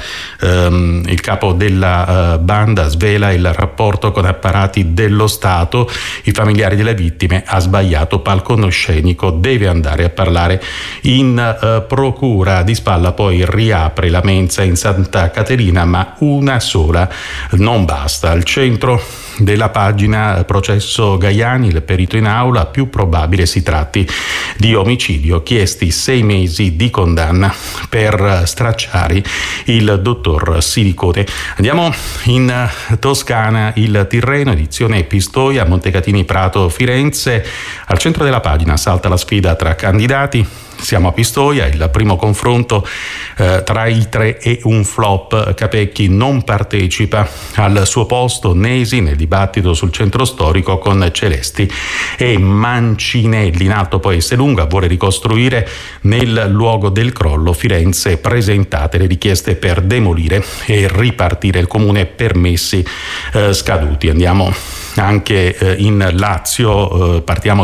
svela il rapporto con apparati dello Stato, i familiari delle vittime, ha sbagliato palcoscenico, deve andare a parlare in procura. Di spalla poi riapre la mensa in Santa Caterina, ma una sola non basta. Al centro della pagina processo Gaiani, il perito in aula, più probabile si tratti di omicidio, chiesti 6 mesi di condanna per stracciare il dottor Silicone. Andiamo in Toscana, il Tirreno, edizione Pistoia, Montecatini Prato Firenze. Al centro della pagina salta la sfida tra candidati. Siamo a Pistoia, il primo confronto tra i 3 e un flop. Capecchi non partecipa, al suo posto Nesi nel dibattito sul centro storico con Celesti e Mancinelli. In alto poi Esselunga vuole ricostruire nel luogo del crollo. Firenze, presentate le richieste per demolire e ripartire il comune, permessi scaduti. Andiamo anche in Lazio, partiamo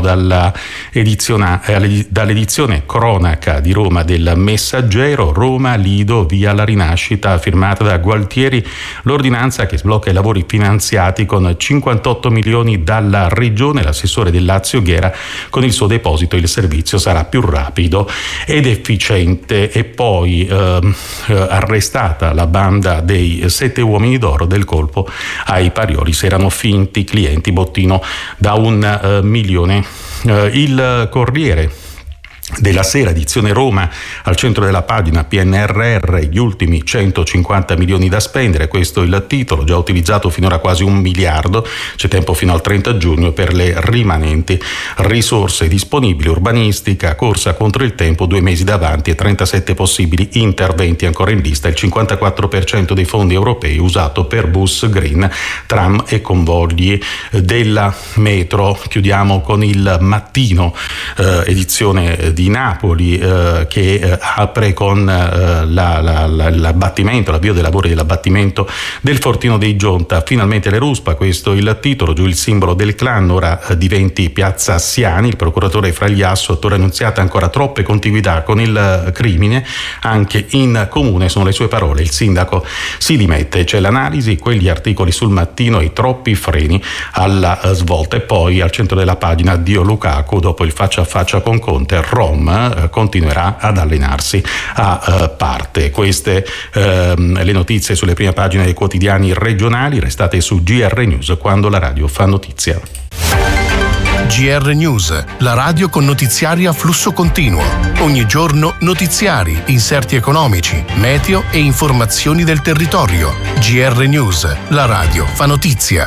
dall'edizione cronaca di Roma del Messaggero. Roma, Lido, via la rinascita, firmata da Gualtieri, l'ordinanza che sblocca i lavori finanziati con 58 milioni dalla regione. L'assessore del Lazio Ghera: con il suo deposito il servizio sarà più rapido ed efficiente. E poi arrestata la banda dei 7 uomini d'oro del colpo ai Parioli, se erano finti clienti, bottino da 1 milione. Il Corriere della Sera, edizione Roma, al centro della pagina PNRR, gli ultimi 150 milioni da spendere, questo è il titolo, già utilizzato finora quasi 1 miliardo, c'è tempo fino al 30 giugno per le rimanenti risorse disponibili. Urbanistica, corsa contro il tempo, 2 mesi davanti e 37 possibili interventi ancora in lista, il 54% dei fondi europei usato per bus green, tram e convogli della metro. Chiudiamo con il Mattino, edizione di Napoli che apre con l'abbattimento, l'avvio dei lavori dell'abbattimento del fortino dei Gionta. Finalmente le ruspa, questo il titolo, giù il simbolo del clan, ora diventi piazza Assiani. Il procuratore Fragliasso, attore Annunziata, ancora troppe contiguità con il crimine anche in comune, sono le sue parole. Il sindaco si dimette, c'è l'analisi, quegli articoli sul Mattino, i troppi freni alla svolta. E poi al centro della pagina Dio Lukaku, dopo il faccia a faccia con Conte, Rom continuerà ad allenarsi a parte. Queste le notizie sulle prime pagine dei quotidiani regionali. Restate su GR News, quando la radio fa notizia. GR News, la radio con notiziari a flusso continuo. Ogni giorno notiziari, inserti economici, meteo e informazioni del territorio. GR News, la radio fa notizia.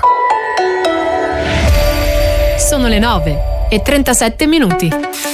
Sono le 9:37.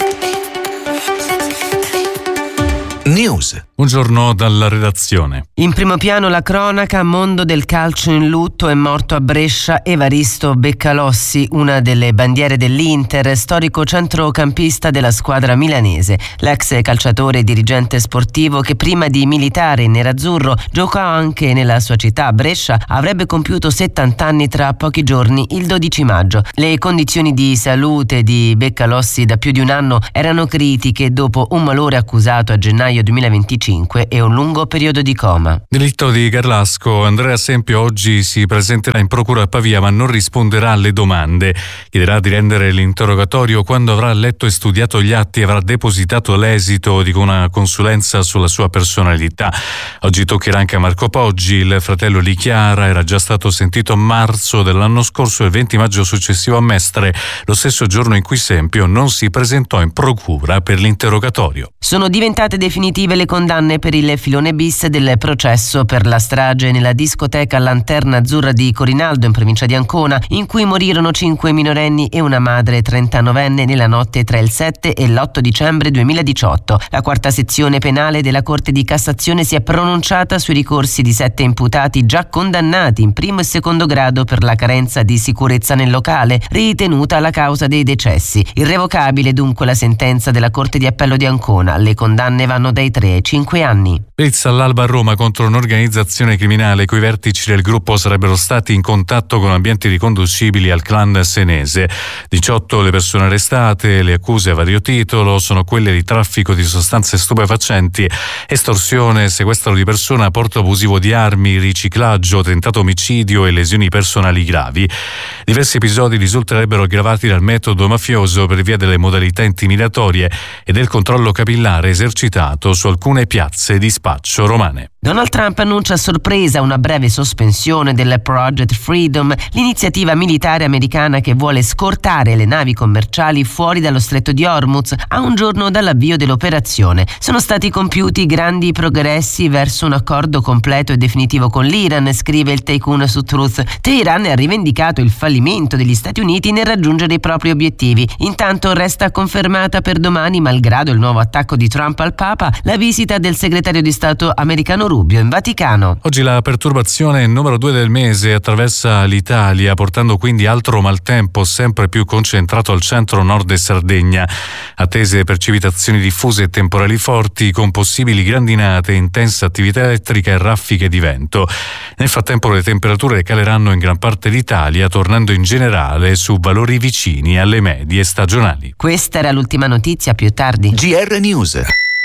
News. Buongiorno dalla redazione. In primo piano la cronaca, mondo del calcio in lutto, è morto a Brescia Evaristo Beccalossi, una delle bandiere dell'Inter, storico centrocampista della squadra milanese. L'ex calciatore e dirigente sportivo, che prima di militare in nerazzurro giocò anche nella sua città, Brescia, avrebbe compiuto 70 anni tra pochi giorni, il 12 maggio. Le condizioni di salute di Beccalossi da più di un anno erano critiche dopo un malore accusato a gennaio 2025 e un lungo periodo di coma. Delitto di Garlasco. Andrea Sempio oggi si presenterà in procura a Pavia, ma non risponderà alle domande. Chiederà di rendere l'interrogatorio quando avrà letto e studiato gli atti e avrà depositato l'esito di una consulenza sulla sua personalità. Oggi toccherà anche a Marco Poggi. Il fratello di Chiara era già stato sentito a marzo dell'anno scorso e il 20 maggio successivo a Mestre, lo stesso giorno in cui Sempio non si presentò in procura per l'interrogatorio. Sono diventate definitive le condanne per il filone bis del processo per la strage nella discoteca Lanterna Azzurra di Corinaldo in provincia di Ancona, in cui morirono 5 minorenni e una madre 39enne nella notte tra il 7 e l'8 dicembre 2018. La quarta sezione penale della Corte di Cassazione si è pronunciata sui ricorsi di 7 imputati già condannati in primo e secondo grado per la carenza di sicurezza nel locale, ritenuta la causa dei decessi. Irrevocabile dunque la sentenza della Corte di Appello di Ancona. Le condanne vanno dai 3 ai 5 anni. Blitz all'alba a Roma contro un'organizzazione criminale cui vertici del gruppo sarebbero stati in contatto con ambienti riconducibili al clan senese. 18 le persone arrestate, le accuse a vario titolo sono quelle di traffico di sostanze stupefacenti, estorsione, sequestro di persona, porto abusivo di armi, riciclaggio, tentato omicidio e lesioni personali gravi. Diversi episodi risulterebbero aggravati dal metodo mafioso per via delle modalità intimidatorie e del controllo capillare esercitato su alcune piazze di spaccio romane. Donald Trump annuncia a sorpresa una breve sospensione del Project Freedom, l'iniziativa militare americana che vuole scortare le navi commerciali fuori dallo stretto di Hormuz a un giorno dall'avvio dell'operazione. Sono stati compiuti grandi progressi verso un accordo completo e definitivo con l'Iran, scrive il Tycoon su Truth. Teheran ha rivendicato il fallimento degli Stati Uniti nel raggiungere i propri obiettivi. Intanto resta confermata per domani, malgrado il nuovo attacco di Trump al Papa, la visita del segretario di Stato americano Rubio in Vaticano. Oggi la perturbazione numero 2 del mese attraversa l'Italia, portando quindi altro maltempo sempre più concentrato al centro-nord e Sardegna. Attese precipitazioni diffuse e temporali forti con possibili grandinate, intensa attività elettrica e raffiche di vento. Nel frattempo le temperature caleranno in gran parte d'Italia, tornando in generale su valori vicini alle medie stagionali. Questa era l'ultima notizia, più tardi. GR News.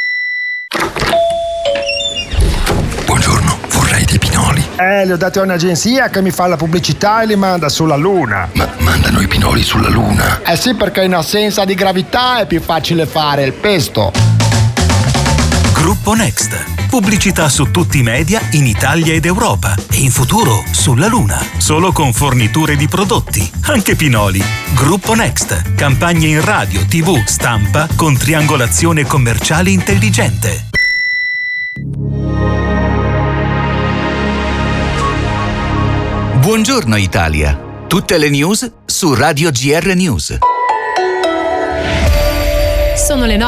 Buongiorno, vorrei dei pinoli. Li ho dati a un'agenzia che mi fa la pubblicità e li manda sulla Luna. Ma mandano i pinoli sulla Luna? Eh sì, perché in assenza di gravità è più facile fare il pesto. Gruppo Next. Pubblicità su tutti i media in Italia ed Europa e in futuro sulla Luna. Solo con forniture di prodotti, anche pinoli. Gruppo Next. Campagne in radio, TV, stampa con triangolazione commerciale intelligente. Buongiorno Italia. Tutte le news su Radio GR News. Sono le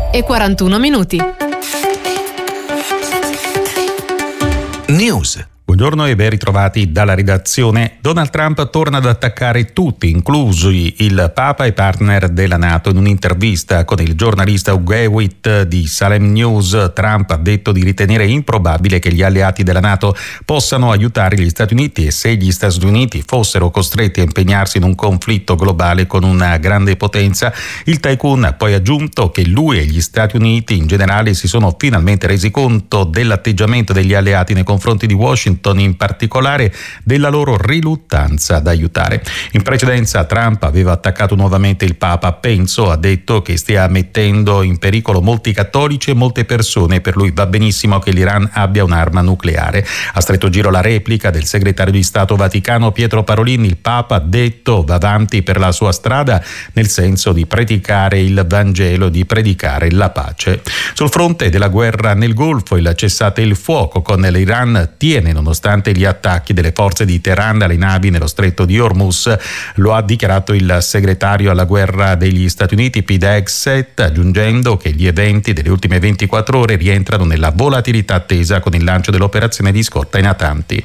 9:41. News. buongiorno e ben ritrovati dalla redazione. Donald Trump torna ad attaccare tutti, inclusi il Papa e partner della NATO. In un'intervista con il giornalista Hugh Hewitt di Salem News, Trump ha detto di ritenere improbabile che gli alleati della NATO possano aiutare gli Stati Uniti e se gli Stati Uniti fossero costretti a impegnarsi in un conflitto globale con una grande potenza. Il tycoon ha poi aggiunto che lui e gli Stati Uniti in generale si sono finalmente resi conto dell'atteggiamento degli alleati nei confronti di Washington, in particolare della loro riluttanza ad aiutare. In precedenza Trump aveva attaccato nuovamente il Papa. Penso, ha detto, che stia mettendo in pericolo molti cattolici e molte persone. Per lui va benissimo che l'Iran abbia un'arma nucleare. A stretto giro la replica del segretario di Stato Vaticano Pietro Parolin. Il Papa, ha detto, va avanti per la sua strada nel senso di predicare il Vangelo, di predicare la pace. Sul fronte della guerra nel Golfo, il cessate il fuoco con l'Iran tiene nonostante gli attacchi delle forze di Teheran alle navi nello stretto di Hormuz. Lo ha dichiarato il segretario alla guerra degli Stati Uniti Pete Hegseth, aggiungendo che gli eventi delle ultime 24 ore rientrano nella volatilità attesa con il lancio dell'operazione di scorta in natanti.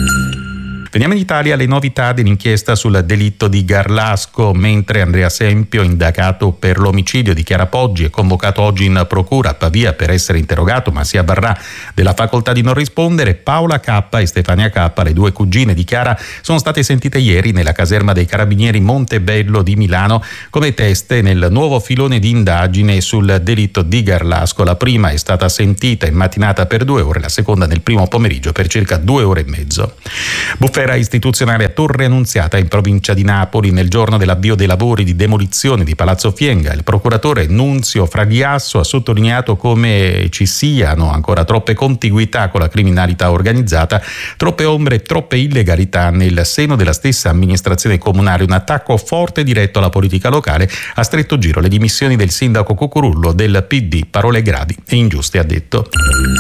Veniamo in Italia alle novità dell'inchiesta sul delitto di Garlasco. Mentre Andrea Sempio, indagato per l'omicidio di Chiara Poggi, è convocato oggi in procura a Pavia per essere interrogato, ma si avvarrà della facoltà di non rispondere, Paola K e Stefania K, le due cugine di Chiara, sono state sentite ieri nella caserma dei Carabinieri Montebello di Milano come teste nel nuovo filone di indagine sul delitto di Garlasco. La prima è stata sentita in mattinata per 2 ore, la seconda nel primo pomeriggio per circa 2 ore e mezzo. Bufera istituzionale a Torre Annunziata in provincia di Napoli nel giorno dell'avvio dei lavori di demolizione di Palazzo Fienga. Il procuratore Nunzio Fragliasso ha sottolineato come ci siano ancora troppe contiguità con la criminalità organizzata, troppe ombre e troppe illegalità nel seno della stessa amministrazione comunale. Un attacco forte e diretto alla politica locale. A stretto giro le dimissioni del sindaco Cucurullo del PD, parole gravi e ingiuste, ha detto.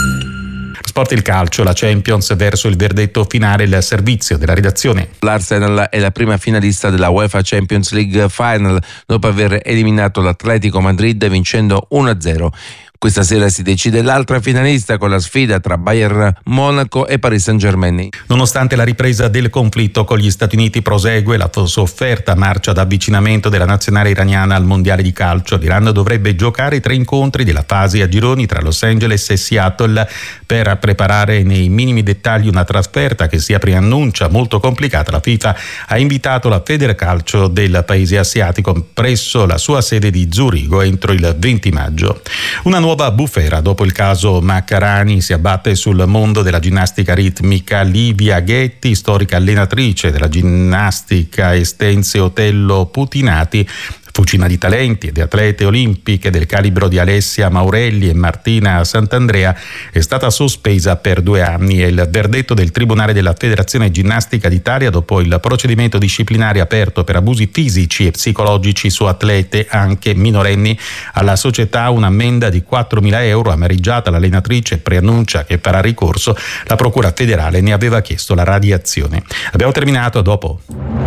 Sport, il calcio, la Champions verso il verdetto finale, il servizio della redazione. L'Arsenal è la prima finalista della UEFA Champions League Final dopo aver eliminato l'Atletico Madrid vincendo 1-0. Questa sera si decide l'altra finalista con la sfida tra Bayern Monaco e Paris Saint-Germain. Nonostante la ripresa del conflitto con gli Stati Uniti prosegue la sofferta marcia d'avvicinamento della nazionale iraniana al mondiale di calcio. L'Iran dovrebbe giocare i 3 incontri della fase a gironi tra Los Angeles e Seattle per preparare nei minimi dettagli una trasferta che si preannuncia molto complicata. La FIFA ha invitato la Federcalcio del paese asiatico presso la sua sede di Zurigo entro il 20 maggio. Una nuova bufera dopo il caso Maccarani si abbatte sul mondo della ginnastica ritmica. Livia Ghetti, storica allenatrice della ginnastica Estense Otello Putinati, fucina di talenti e di atlete olimpiche del calibro di Alessia Maurelli e Martina Sant'Andrea, è stata sospesa per 2 anni. È il verdetto del Tribunale della Federazione Ginnastica d'Italia dopo il procedimento disciplinare aperto per abusi fisici e psicologici su atlete anche minorenni. Alla società un'ammenda di 4.000 euro, amareggiata l'allenatrice preannuncia che farà ricorso. La Procura federale ne aveva chiesto la radiazione. Abbiamo terminato, a dopo.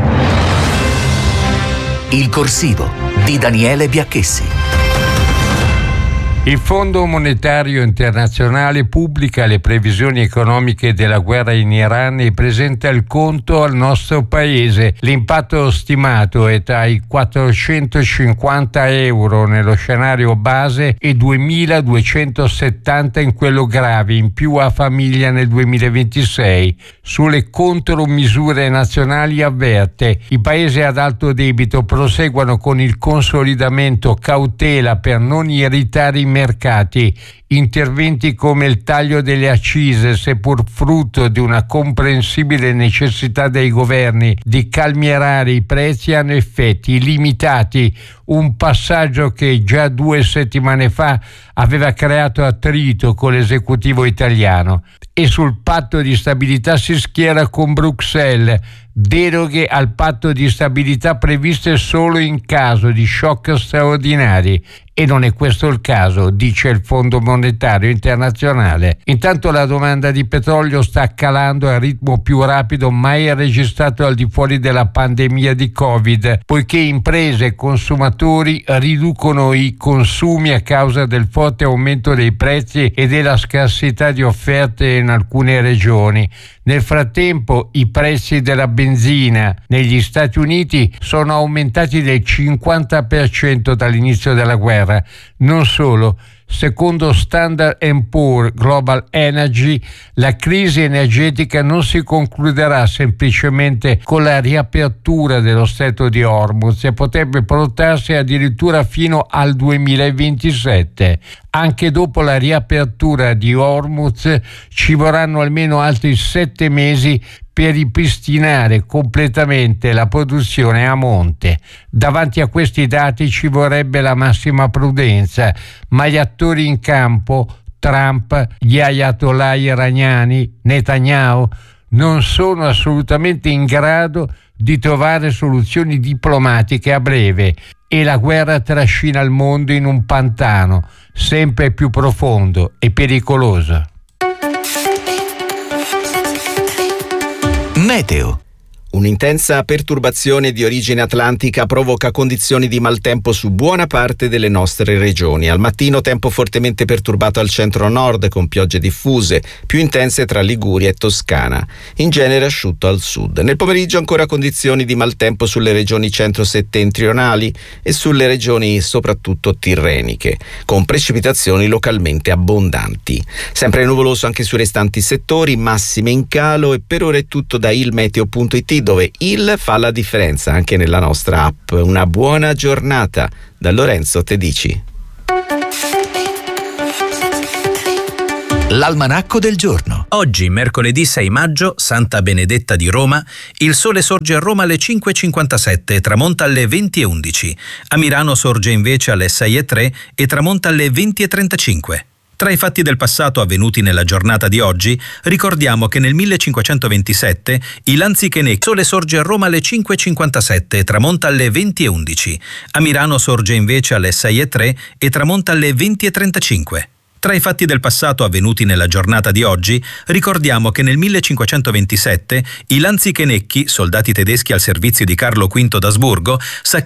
Il corsivo di Daniele Biacchessi. Il Fondo Monetario Internazionale pubblica le previsioni economiche della guerra in Iran e presenta il conto al nostro paese. L'impatto stimato è tra i 450 euro nello scenario base e 2.270 in quello grave, in più a famiglia nel 2026. Sulle contromisure nazionali avverte: i paesi ad alto debito proseguano con il consolidamento cautela per non irritare i mercati. Interventi come il taglio delle accise, seppur frutto di una comprensibile necessità dei governi di calmierare i prezzi, hanno effetti limitati. Un passaggio che già 2 settimane fa aveva creato attrito con l'esecutivo italiano. E sul patto di stabilità si schiera con Bruxelles. deroghe al patto di stabilità previste solo in caso di shock straordinari. E non è questo il caso, dice il Fondo Monetario Internazionale. Intanto la domanda di petrolio sta calando a ritmo più rapido mai registrato al di fuori della pandemia di Covid, poiché imprese e consumatori riducono i consumi a causa del forte aumento dei prezzi e della scarsità di offerte in alcune regioni. Nel frattempo i prezzi della benzina negli Stati Uniti sono aumentati del 50% dall'inizio della guerra. Non solo, secondo Standard & Poor's Global Energy, la crisi energetica non si concluderà semplicemente con la riapertura dello stretto di Hormuz e potrebbe portarsi addirittura fino al 2027. Anche dopo la riapertura di Hormuz ci vorranno almeno altri 7 mesi per ripristinare completamente la produzione a monte. Davanti a questi dati ci vorrebbe la massima prudenza, ma gli attori in campo, Trump, gli ayatollah iraniani, Netanyahu, non sono assolutamente in grado di trovare soluzioni diplomatiche a breve e la guerra trascina il mondo in un pantano sempre più profondo e pericoloso. Meteo. Un'intensa perturbazione di origine atlantica provoca condizioni di maltempo su buona parte delle nostre regioni. Al mattino tempo fortemente perturbato al centro-nord con piogge diffuse, più intense tra Liguria e Toscana. In genere asciutto al sud. Nel pomeriggio ancora condizioni di maltempo sulle regioni centro-settentrionali e sulle regioni soprattutto tirreniche, con precipitazioni localmente abbondanti. Sempre nuvoloso anche sui restanti settori, massime in calo, e per ora è tutto da ilmeteo.it, dove il fa la differenza anche nella nostra app. Una buona giornata da Lorenzo Tedici. L'almanacco del giorno. Oggi, mercoledì 6 maggio, Santa Benedetta di Roma, il sole sorge a Roma alle 5.57 e tramonta alle 20.11. A Milano sorge invece alle 6.03 e tramonta alle 20.35. Tra i fatti del passato avvenuti nella giornata di oggi, ricordiamo che nel 1527 i Lanzichenecchi, il sole sorge a Roma alle 5.57 e tramonta alle 20.11. A Milano sorge invece alle 6.03 e tramonta alle 20.35. Tra i fatti del passato avvenuti nella giornata di oggi, ricordiamo che nel 1527 i Lanzichenecchi, soldati tedeschi al servizio di Carlo V d'Asburgo,